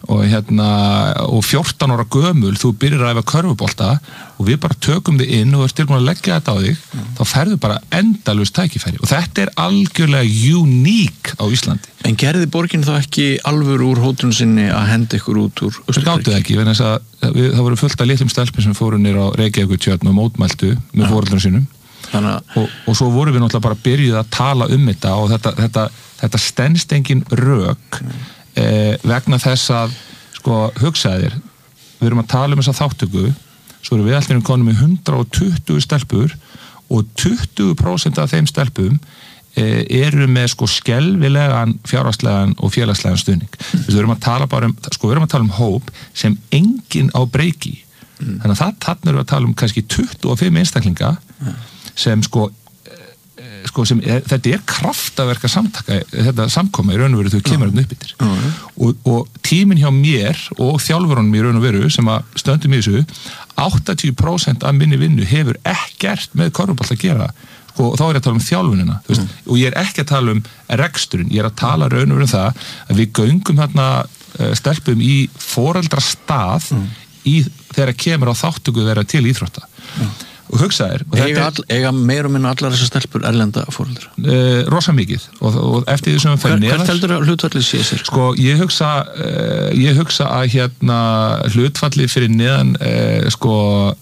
og hérna og fjórtán ára gömul þú byrjar að æfa körfubolta og við bara tökum þig inn og ert tilbúin að leggja þetta á þig mm. þá ferðu bara endalaust tækifæri og þetta er algjörlega uník á Íslandi. En gerði borgin þá ekki alveg úr hótrun sinni að henda ykkur út úr Austurríki? Það gátu ekki, vegna þess að við, það voru fullt af litlum stelpum sem fóru niður á Reykjavíkurtjörn og mótmæltu með ja. foreldrum sínum og, og svo voru við náttúrulega bara byrjuð að tala um þetta og þetta, þetta, þetta stenst engin rök mm. Eh, vegna þess að sko hugsaðir, við erum að tala um þessa þáttöku, svo erum við allir konum með hundrað og tuttugu stelpur og tuttugu prósent af þeim stelpum eh, eru með sko skelfilegan fjárhagslegan og félagslegan stuðning. Mm. Við erum að tala bara um, sko við erum að tala um hóp sem enginn á breyki. Mm. Þannig að það þarna erum við að tala um kannski tuttugu og fimm einstaklinga mm. sem sko sko sem er, þetta er kraftaverka samtaka, þetta samkoma í raun og veru þau kemur um uppbyttir uh-huh. og, og tíminn hjá mér og þjálfurunum í raun og veru sem að stöndum í þessu áttatíu prósent af minni vinnu hefur ekkert með körfubolta að gera og þá er ég að tala um þjálfunina uh-huh. og ég er ekki að tala um reksturinn, ég er að tala raun og veru um það að við göngum hérna stelpum í foreldrastað uh-huh. í þegar kemur á þáttöku þeirra til íþrótta uh-huh. og hugsaðir eiga, all, eiga meir og minna allar þessar stelpur erlenda fóröldra? Uh, rosa mikið og, og eftir því sem við færum neðar hvert heldur að hlutfallið sé sér? Sko ég hugsa uh, ég hugsa að hérna hlutfallið fyrir neðan uh, sko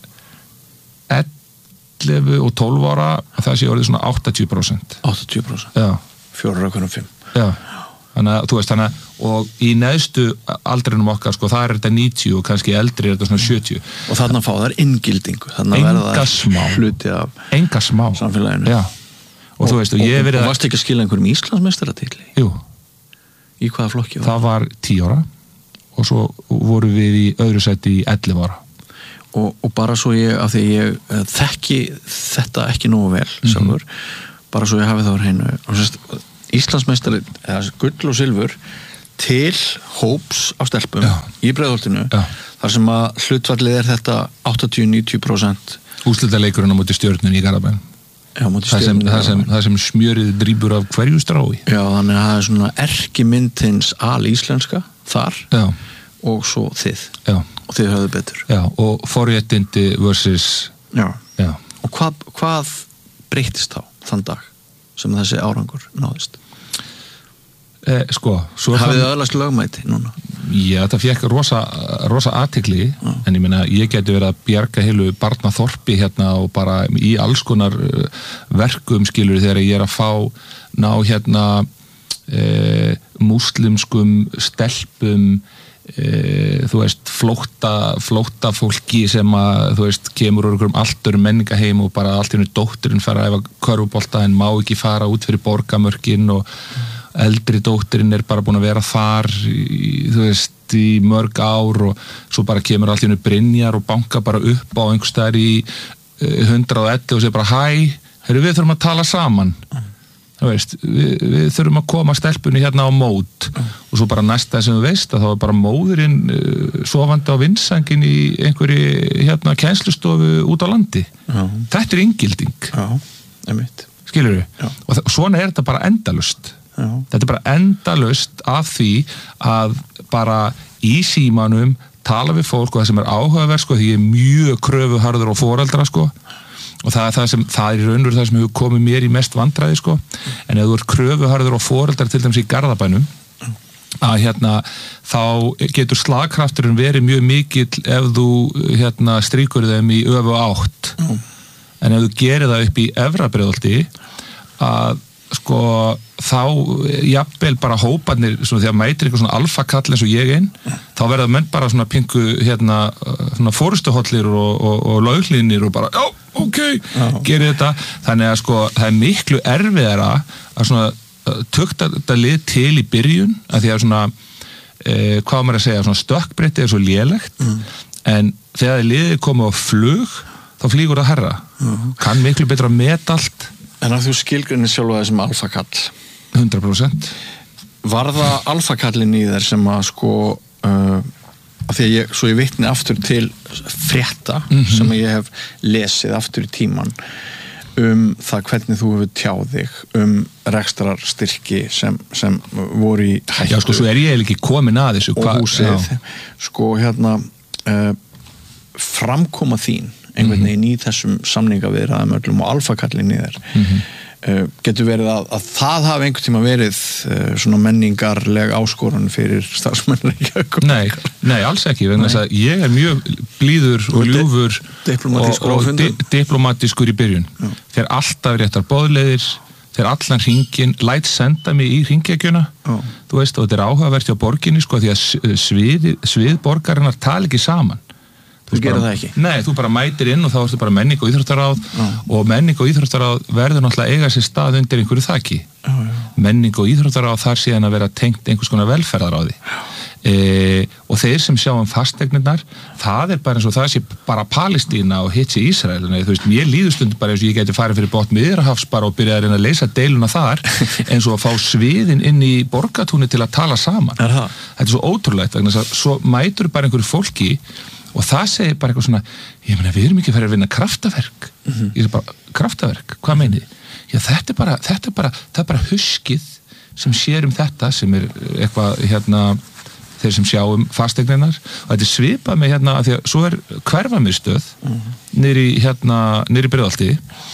ellefu og tólf ára það sé orðið svona áttatíu prósent áttatíu prósent? Já. fjórar af hverjum fimm? Já. Þannig að, þú veist, þannig að, og í neðstu aldrinum okkar, sko, það er þetta níutíu og kannski eldri er þetta svona sjötíu. Og þarna fá þær inngildingu, þarna verða þær hluti af enga smá samfélaginu. Já. Og, og þú veist, og ég verið að... Og varst ekki að skila einhverjum Íslandsmeistaratitli? Jú. Í hvaða flokki var? Það var tíu ára og svo voru við í öðru sæti í ellefu ára. Og, og bara svo ég, af því ég uh, þekki þetta ekki nógu vel, mm-hmm. sjálfur, bara svo ég hafi það á hreinu, og sérst, Íslandsmeistari, eða gull og silfur til hóps á stelpum Já. Í Breiðholtinu þar sem að hlutfallið er þetta áttatíu til níutíu prósent úrslitaleikurinn á móti Stjörnunni í Garðabæn Já, móti Stjörnunni það sem, það sem smjörið drýpur af hverju strái Já, þannig að það er svona erkimyndins alíslenska þar Já. Og svo þið Já. Og þið höfðu betur Já, og forréttindi versus Já. Já. Og hvað, hvað breyttist þá þann dag sem þessi árangur náðist? Eh, sko, hafið þið öðlast lögmæti núna? Já, það fekk rosa, rosa athygli, ja. En ég meina, ég geti verið að bjarga heilu barnaþorpi hérna og bara í alls konar verkum skilur þegar ég er að fá ná hérna eh, múslimskum stelpum e, þú veist, flótta flótta fólki sem að þú veist, kemur úr einhverjum allt öðrum menningaheim og bara allt í hennu dótturinn fara að æfa körfubolta en má ekki fara út fyrir borgamörkin og eldri dótturinn er bara búin að vera þar í, þú veist, í mörg ár og svo bara kemur allt í hennu Brynjar og banka bara upp á einhvers staðar í hundrað og ellefu og segir bara hæ, heyrðu, við þurfum að tala saman. Þú veist, við, við þurfum að koma stelpunni hérna á mót mm. og svo bara næsta sem þú veist að þá er bara móðurinn uh, sofandi á vindsængin í einhverju hérna kennslustofu út á landi. Já. Þetta er inngilding. Já, einmitt. Skilurðu? Já. Og þa- svona er þetta bara endalaust. Já. Þetta er bara endalaust af því að bara í símanum tala við fólk og það sem er áhugaverð sko, því ég er mjög kröfuharður á foreldra sko. Og það er það sem, það er í raun og veru það sem hefur komið mér í mest vandræði sko, en ef þú ert kröfuharður og foreldrar til dæmis í Garðabænum að hérna, þá getur slagkrafturinn verið mjög mikill ef þú hérna stríkur þeim í öfu átt mm. en ef þú gerir það upp í Efra Breiðholti að sko þá jafnvel bara hóparnir svona þegar mætir einhver svona alfakall eins og ég einn mm. þá verða menn bara svona pingu hérna svona fórustuhollir og, og, og lauglinir og bara já, ok, oh. gerir þetta þannig að sko það er miklu erfiðara að svona tökta þetta lið til í byrjun að því að svona eh, hvað maður að segja, svona stökkbretti er svo lélegt mm. en þegar liðið komið á flug þá flýgur það herra mm. kann miklu betra að meta allt. En að þú skilgreinir sjálfa þessum alfakall hundrað prósent Var það alfakallin í þér sem að sko uh, að því að ég, svo ég vitni aftur til frétta mm-hmm. sem ég hef lesið aftur í tíman um það hvernig þú hefur tjáð þig um rekstrarstyrki sem, sem voru í hættu. Já, sko, svo er ég ekki komin að þessu. Og húsið, sko, hérna, uh, framkoma þín, einhvern veginn mm-hmm. í þessum samningaviðræðum öllum og alfakallin í þér. Mm-hmm. Uh, getur verið að, að það hafi einhvern tíma verið uh, svona menningarleg áskorun fyrir starfsmenn Nei, nei, alls ekki vegna þess að ég er mjög blíður og, og ljúfur diplomatískur og, og di diplomatískur í byrjun Já. Þeir alltaf réttar boðleiðir þeir allan hringin, læt senda mig í hringekjuna þú veist, og þetta er áhugavert hjá borginni sko, því að svið, svið borgarinnar tala ekki saman Þú gerir það ekki? Nei, þú bara mætir inn og þá ertu bara menning og íþróttaráð já. Og menning og íþróttaráð verður náttúrulega eiga sér stað undir einhverju þaki. Já, já. Menning og íþróttaráð þar síðan að vera tengt einhvers konar velferðaráði. E, og þeir sem sjá um fasteignirnar, það er bara eins og það sé bara Palestína og hitt sé Ísrael. Þú veist, mér líður stundum bara eins og ég geti farið fyrir botn Miðjarðarhafs bara og byrja að reyna að leysa deiluna þar eins og að fá sviðin inn í borgatúni til að tala saman. Er það? Þetta er svo ótrúlegt, vegna þess að svo mætur bara einhverju fólki og það segir bara eitthvað svona ég meina við erum ekki að fara að vinna kraftaverk mm-hmm. ég er bara, kraftaverk, hvað meinið þið? Já þetta er bara, þetta er bara það er bara huskið sem sér um þetta sem er eitthvað hérna þeir sem sjá um fasteignirnar og þetta er svipað með hérna að því að svo er hverfamiðstöð mm-hmm. niðri hérna, niðri Breiðholti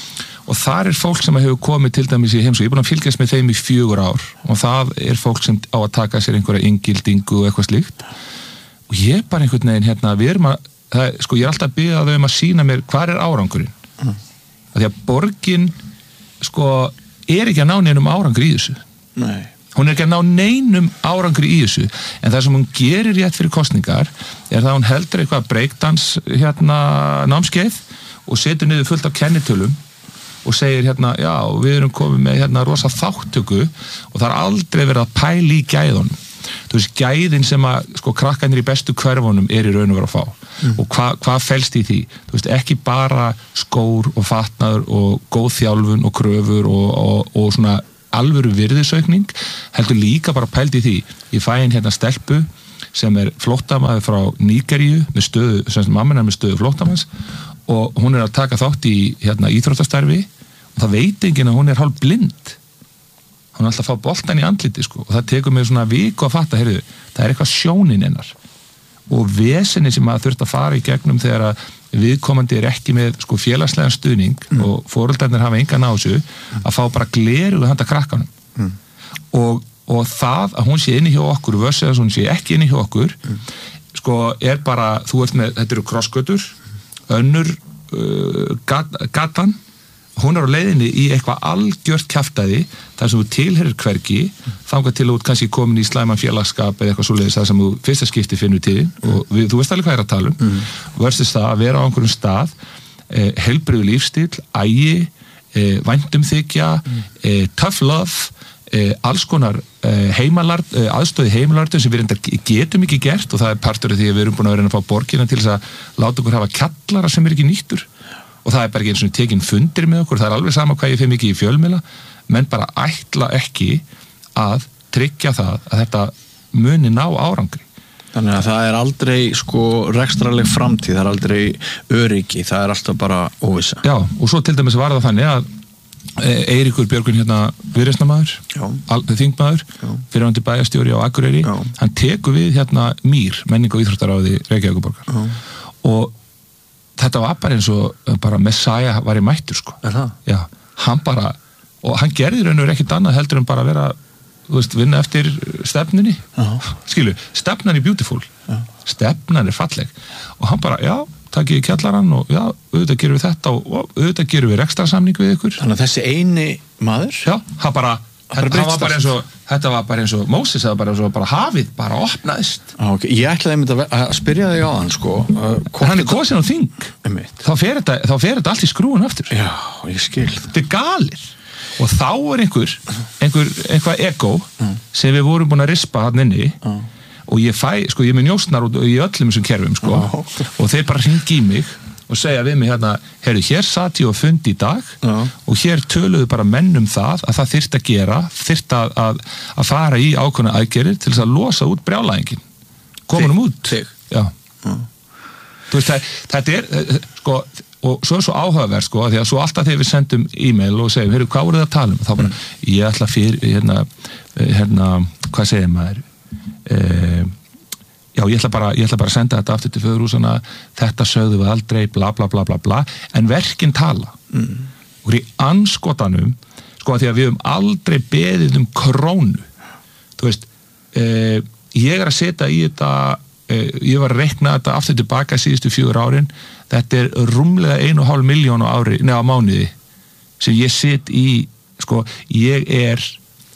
og þar er fólk sem hefur komið til dæmis í heimsókn, ég er búin að fylgjast með þeim í fjögur ár og það er fólk sem á að taka sér einhverja inngildingu og eitthvað slíkt og ég er bara einhvern veginn hérna, við erum að, það, sko ég er alltaf að biðja þau um að sína mér hvað er árangurinn. Mm. Af því að borgin, sko, er ekki að ná neinum árangri í þessu. Nei. Hún er ekki að ná neinum árangri í þessu, en það sem hún gerir rétt fyrir kosningar er það að hún heldur eitthvað breakdans hérna námskeið og setur niður fullt af kennitölum og segir hérna, já, við erum komið með hérna rosa þáttöku og það er aldrei verið að pæla í gæðunum. Þú veist, gæðin sem að sko krakkarnir í bestu hverfunum er í raun og vera að fá mm. og hvað hva felst í því þú veist, ekki bara skór og fatnaður og góð þjálfun og kröfur og, og, og svona alvöru virðisaukning, heldur líka bara pælt í því, ég fæ inn hérna stelpu sem er flóttamaður frá Nígeríu með stöðu, sem mamma er með stöðu flóttamanns og hún er að taka þátt í hérna íþróttastarfi og það veit enginn að hún er hálf blind hún er alltaf að fá boltan í andliti sko og það tekur mig svona viku að fatta, heyrðu, það er eitthvað sjónin hennar og vesenni sem maður þurft að fara í gegnum þegar að viðkomandi er ekki með sko félagslegan stuðning mm. og foreldrarnir hafa engan á þessu mm. að fá bara glerugu handa krakkanum mm. og, og það að hún sé inni hjá okkur versus að hún sé ekki inni hjá okkur mm. sko er bara, þú ert með, þetta eru krossgötur önnur uh, gat, gatan hún er á leiðinni í eitthvað algjört kjaftaði þar sem þú tilherir hvergi þangað til þú ert kannski komin í slæman félagskap eða eitthvað svoleiðis þar sem þú fyrsta skipti finnur til og við, þú veist alveg hvað er að tala um mm. versus það að vera á einhverjum stað eh, heilbrigður lífstíl, ægi eh, væntumþykja mm. eh, tough love eh, alls konar eh, heimalard eh, aðstöði heimalardum sem við reyndar getum ekki gert og það er partur af því að við erum búin að vera að fá borgina til þess að láta okkur hafa kjallara sem er ekki nýttur og það er bara ekki eins og tekin fundir með okkur, það er alveg sama hvað ég fyrir mikið í fjölmiðla, menn bara ætla ekki að tryggja það að þetta muni ná árangri. Þannig að það er aldrei sko rekstrarleg framtíð, það er aldrei öryggi, það er alltaf bara óvissa. Já, og svo til dæmis var það þannig að Eiríkur Björgvin hérna viðreisnarmaður, þingmaður, fyrirvændi bæjarstjóri á Akureyri, Já. Hann tekur við hérna Mýr, menning og íþróttaráði Reykjavíkurborgar og þetta var bara eins og bara Messiah var í mættur sko. Er það? Já, hann bara, og hann gerði raun og verið ekkert annað heldur en bara vera, þú veist, vinna eftir stefnunni. Uh-huh. Skilu, stefnan er beautiful. Uh-huh. Stefnan er falleg. Og hann bara, já, takk ég kjallarann og já, auðvitað gerum við þetta og, og auðvitað gerum við rekstrarsamning við ykkur. Þannig að þessi eini maður? Já, hann bara, hann var bara eins og, þetta var bara eins og Móses, það var bara eins og bara hafið, bara opnaðist. Ah, okay. Ég ætlaði einmitt að, að spyrja þig á hann, sko. Uh, hann er kosin á þing. Þá fer þetta, þá fer þetta allt í skrúin aftur. Já, ég skil. Þetta er galir. Og þá er einhver, einhver, einhver ego mm. sem við vorum búin að rispa hann inni mm. og ég fæ, sko, ég er með njósnar í öllum þessum kerfum, sko, oh. og þeir bara hringi í mig og segja við mig hérna, heyrðu, hér satt ég á fund í dag Já. Og hér töluðu bara menn um það að það þyrfti að gera, þyrfti að, að, að fara í ákveðna aðgerðir til þess að losa út brjálæðingin. Komunum út. Þig? Já. Já. Þú veist, það, þetta er, sko, og svo er svo áhugaverð sko, því að svo alltaf þegar við sendum e-mail og segjum, heyrðu, hvað voru það að tala um? Þá bara, mm. ég ætla fyrir, hérna, hérna, hvað segir maður? Eh, já, ég ætla bara, ég ætla bara að senda þetta aftur til föðurhúsana, þetta sögðu við aldrei, bla, bla, bla, bla, bla, en verkin tala. Mm. Og í anskotanum, sko, því að við höfum aldrei beðið um krónu. Þú veist, eh, ég er að setja í þetta, eh, ég var að reikna þetta aftur tilbaka síðustu fjögur árin, þetta er rúmlega einu og hálf milljón á ári, neða á mánuði, sem ég sit í, sko, ég er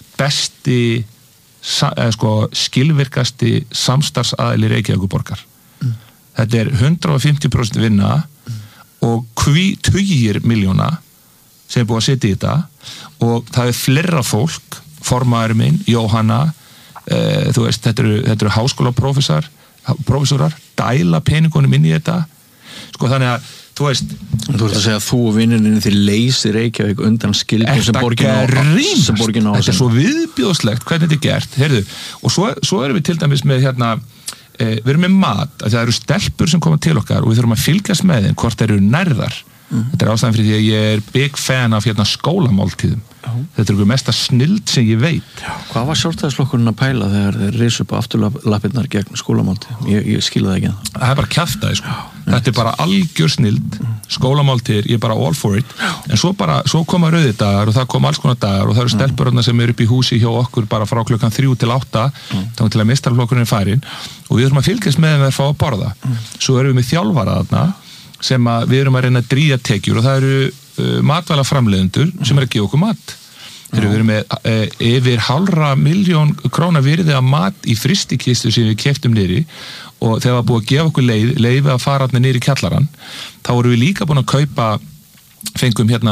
besti, eða, sko, skilvirkasti samstarfsaðili Reykjavíkurborgar. Mm. Þetta er hundrað og fimmtíu prósent vinna mm. og hví tugir milljóna sem er búið að setja í þetta og það er fleira fólk, formaður minn, Jóhanna, e, þú veist, þetta eru, þetta eru háskólaprófessor, prófessorar, dæla peningunum inn í þetta. Sko þannig að, þú veist... Þú ert að segja að þú og vinninni þið leysir Reykjavík undan skilgjum sem borgin á... Sem borgin á þetta er svo viðbjóðslegt hvernig þetta er gert, heyrðu. Og svo, svo erum við til dæmis með hérna, eh, við erum með mat, að það eru stelpur sem koma til okkar og við þurfum að fylgjast með þeim hvort þeir eru nærðar. Mm. Þetta er ástæðan fyrir því að ég er big fan af hérna, skólamáltíðum. Já. Þetta er einhver mesta snild sem ég veit. Já. Hvað var sjálfstæðisflokkurinn að pæla þegar þeir risu upp á afturlappirnar gegn skólamáltíð? Ég, ég skilði það ekki að það. Það er bara kjaftaði, sko. Já, þetta er bara algjör snild, mm. skólamáltíðir, ég er bara all for it. Já. En svo, bara, svo koma rauðidagar og það koma alls konar dagar og það eru stelpurarna sem eru upp í húsi hjá okkur bara frá klukkan þrjú til átta, mm. þá til að meistaraflokkurinn er farinn og við þurfum að fylgjast með þeim að fá að borða. Mm. Svo erum við með þjálfara þarna sem að við erum að reyna að dríja tekjur og það eru uh, matvælaframleiðendur sem er að gefa okkur mat. Þeir eru verið með uh, yfir hálfra miljón króna virði af mat í frystikistu sem við keyptum niðri og þegar var búið að gefa okkur leið, leiði að fara hérna niður í kjallarann, þá vorum við líka búin að kaupa, fengum hérna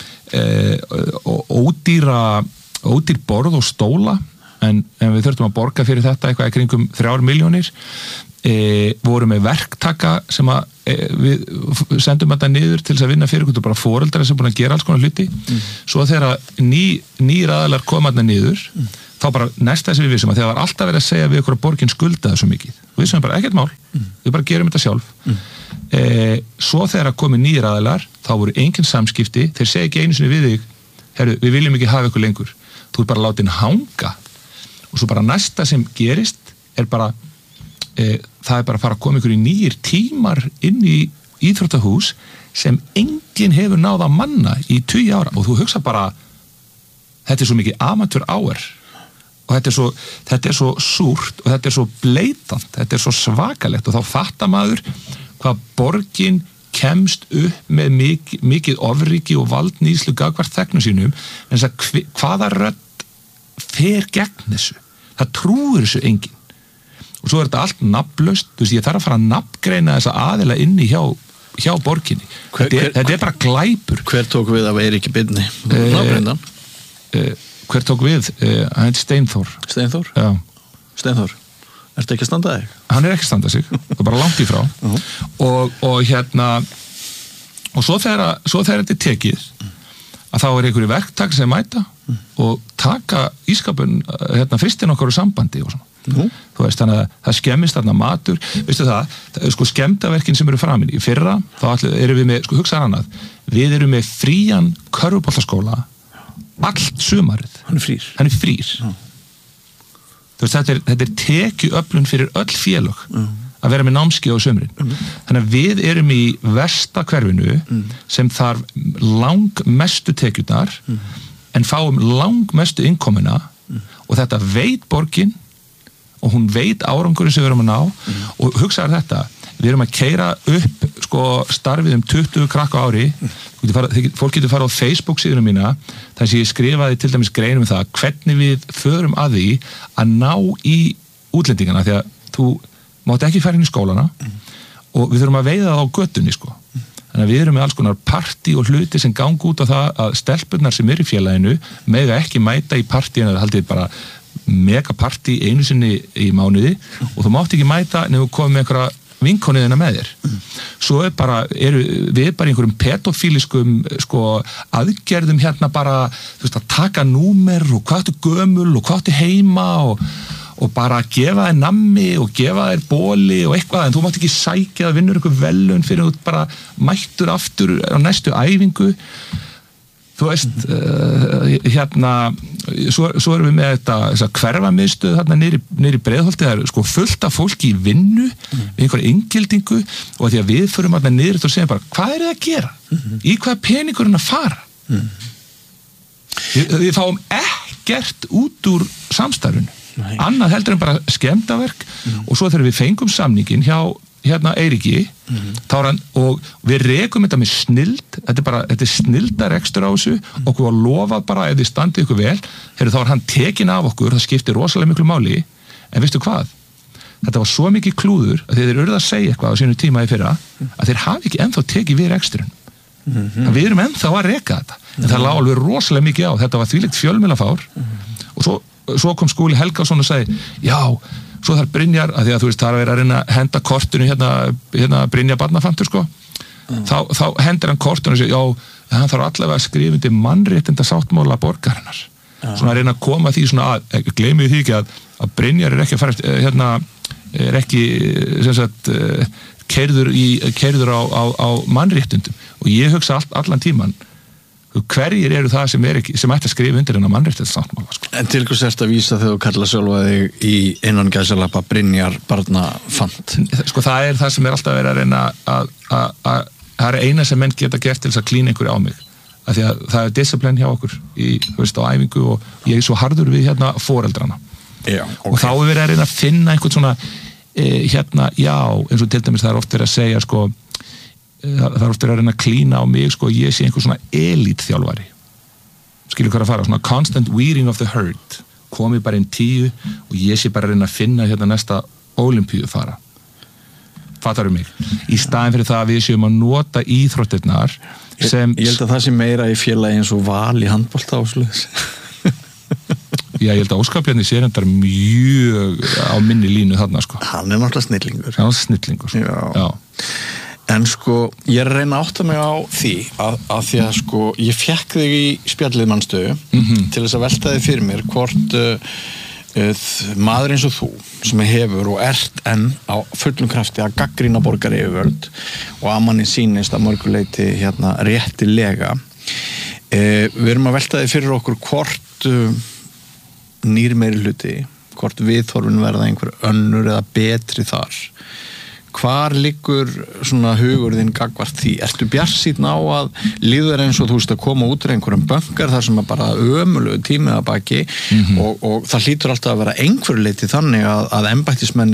uh, ódýra, ódýr borð og stóla, en, en við þurftum að borga fyrir þetta eitthvað í kringum þrjár milljónir. E, voru með verktaka sem að e, við sendum þetta niður til þess að vinna fyrir okkur bara foreldrar sem búin að gera alls konar hluti mm. svo þegar ný, nýr aðalar koma þarna niður mm. þá bara næsta sem við vissum að þegar var alltaf verið að segja við okkur að borgin skuldaði svo mikið og við vissum bara ekkert mál, mm. við bara gerum þetta sjálf mm. e, svo þegar komi nýr aðalar þá voru engin samskipti, þeir segja ekki einu sinni við þig herru, við viljum ekki hafa ykkur lengur þú er bara látin hanga og svo bara næsta sem gerist er bara E, það er bara að fara að koma ykkur í nýjir tímar inn í íþróttahús sem enginn hefur náð að manna í tugi ára og þú hugsa bara þetta er svo mikið amateur hour og þetta er svo, þetta er svo súrt og þetta er svo bleitant, þetta er svo svakalegt og þá fattar maður hvað borgin kemst upp með mikið, mikið ofríki og valdnýslu gagvart þegnum sínum en þess að hvaða rödd fer gegn þessu, það trúir þessu enginn og svo er þetta allt nafnlaust, þú veist, ég þarf að fara að nafngreina þessa aðila inni hjá, hjá borginni. Hver, þetta, er, hver, þetta er bara glæpur. Hver tók við af Eiríki Birni? Nafngreindan? Eh, eh, hver tók við? Eh, hann heit Steinþór. Steinþór? Já. Steinþór, ertu ekki að standa þig? Hann er ekki að standa sig, það er bara langt í frá. Uh-huh. og, og hérna, og svo þegar, svo þegar þetta er tekið, að þá er einhverju verktak sem mæta mm. og taka ískapun, hérna, fristin okkar úr sambandi og svona. Mm. Þú veist, þannig að það skemmist þarna matur veistu það, það er sko skemmdaverkin sem eru framin í fyrra, þá erum við með sko hugsaðar annað, við erum með frían körfuboltaskóla allt sumarið, hann er frýr, hann er frýr. Mm. Þú veist, þetta er, þetta er tekjuöflun fyrir öll félög mm. að vera með námskeið á sumrin mm. þannig að við erum í versta hverfinu mm. sem þarf langmestu tekjurnar mm. en fáum langmestu innkomuna mm. og þetta veit borgin og hún veit árangurinn sem við erum að ná mm. og hugsaður þetta, við erum að keyra upp sko starfið um tuttugu krakka á ári, mm. fara, fólk getur fara á Facebook síðunum mína, þar sem ég skrifaði til dæmis greinum um það, hvernig við förum að því að ná í útlendingana, því að þú mátt ekki fara inn í skólana mm. og við þurfum að veiða það á göttunni sko mm. þannig að við erum með alls konar partí og hluti sem gang út á það að stelpurnar sem eru í félaginu mega ekki mæta í partíinu, það haldið bara megapartí einu sinni í mánuði og þú mátt ekki mæta nefnum komið með einhverja vinkoniðina með þér mm. svo er bara, eru við bara einhverjum pedofíliskum sko aðgerðum hérna bara þú veist að taka númer og hvað áttu gömul og hvað áttu heima og, og bara gefa þér nammi og gefa þér bóli og eitthvað, en þú mátt ekki sækja að vinnur eitthvað velun fyrir þú bara mættur aftur á næstu æfingu. Þú veist, uh, hérna, svo, svo erum við með þetta, þessa hverfamiðstöð þarna niðri, niðri Breiðholti, það er sko fullt af fólki í vinnu, mm. við einhverja inngildingu og því að við förum þarna niður og segjum bara, hvað er það að gera? Mm. Í hvað peningurinn að fara? Mm. Við, við fáum ekkert út úr samstarfinu. Nei. Annað heldur en bara skemmdaverk mm. og svo þegar við fengum samningin hjá hérna Eiríki mm-hmm. þá er hann, og við rekum þetta með snild, þetta er bara, þetta er snildar ekstra á þessu, mm. okkur var lofað bara ef þið standið ykkur vel, heru, þá er hann tekin af okkur, það skiptir rosalega miklu máli, en veistu hvað? Þetta var svo mikið klúður að þeir eru að segja eitthvað á sínu tíma í fyrra, að þeir hafi ekki ennþá tekið við ekstrun. Mm-hmm. Við erum ennþá að reka þetta, en það lá alveg rosalega mikið á, þetta var þvílíkt fjölmiðlafár, mm-hmm. og svo, svo kom Skúli Helgason og segi, já, svo þar Brynjar, að því að þú veist, það er að vera að reyna að henda kortinu hérna, hérna Brynjar barnafantur, sko. Mm. Þá, þá hendur hann kortinu og segir, já, hann þarf allavega að skrifa undir mannréttinda sáttmála borgarinnar. Mm. Svona að reyna að koma því svona að, gleymið því ekki að, að Brynjar er ekki að fara, hérna, er ekki, sem sagt, keyrður í, keyrður á, á, á mannréttindum. Og ég hugsa all, allan tíman, hverjir eru það sem, er ekki, sem ætti að skrifa undir hennar mannréttindasáttmála, sko. En til hvers ertu að vísa þegar þú kalla sjálfa þig í innan gæsalappa Brynjar barnafant? Sko það er það sem er alltaf verið að reyna að, að, að það er eina sem menn geta gert til þess að klína einhverju á mig. Af því að það er disciplín hjá okkur í, þú veist, á æfingu og ég er svo harður við hérna foreldrana. Já, okay. Og þá er verið að reyna að finna einhvern svona e, hérna, já, eins og til dæmis það er oft verið að segja, sko, það er ofta að reyna að klína á mig, sko, ég sé einhver svona elítþjálfari, skilur hvað að fara, svona constant weeding of the herd, komi bara inn tíu og ég sé bara að reyna að finna hérna næsta ólympíu fara, fattaru mig, í staðin fyrir það að við séum að nota íþróttirnar sem... Ég, ég held að það sé meira í félagi eins og Val í handbolta og sluðis. Já, ég held að Óskar Bjarni sé reyndar mjög á minni línu þarna, sko. Hann er náttúrulega snillingur. Hann er snillingur, sko. Já. Já. En sko, ég er að reyna að átta mig á því að, að því að sko, ég fekk þig í spjallið mannstöðu mm-hmm. til þess að velta þig fyrir mér hvort uh, uh, maður eins og þú sem hefur og ert enn á fullum krafti að gagnrýna borgaryfirvöld og að manni sýnist að mörguleiti hérna réttilega. Uh, við erum að velta þig fyrir okkur hvort uh, nýr meiri hluti, hvort viðhorfin verða einhver önnur eða betri þar. Hvar liggur svona hugur þinn gagnvart því? Ertu bjartsýnn á að líður eins og þú veist að koma út úr einhverjum bönkar þar sem er bara ömurlegur tími að baki mm-hmm. og, og það hlýtur alltaf að vera einhverju leyti þannig að, að embættismenn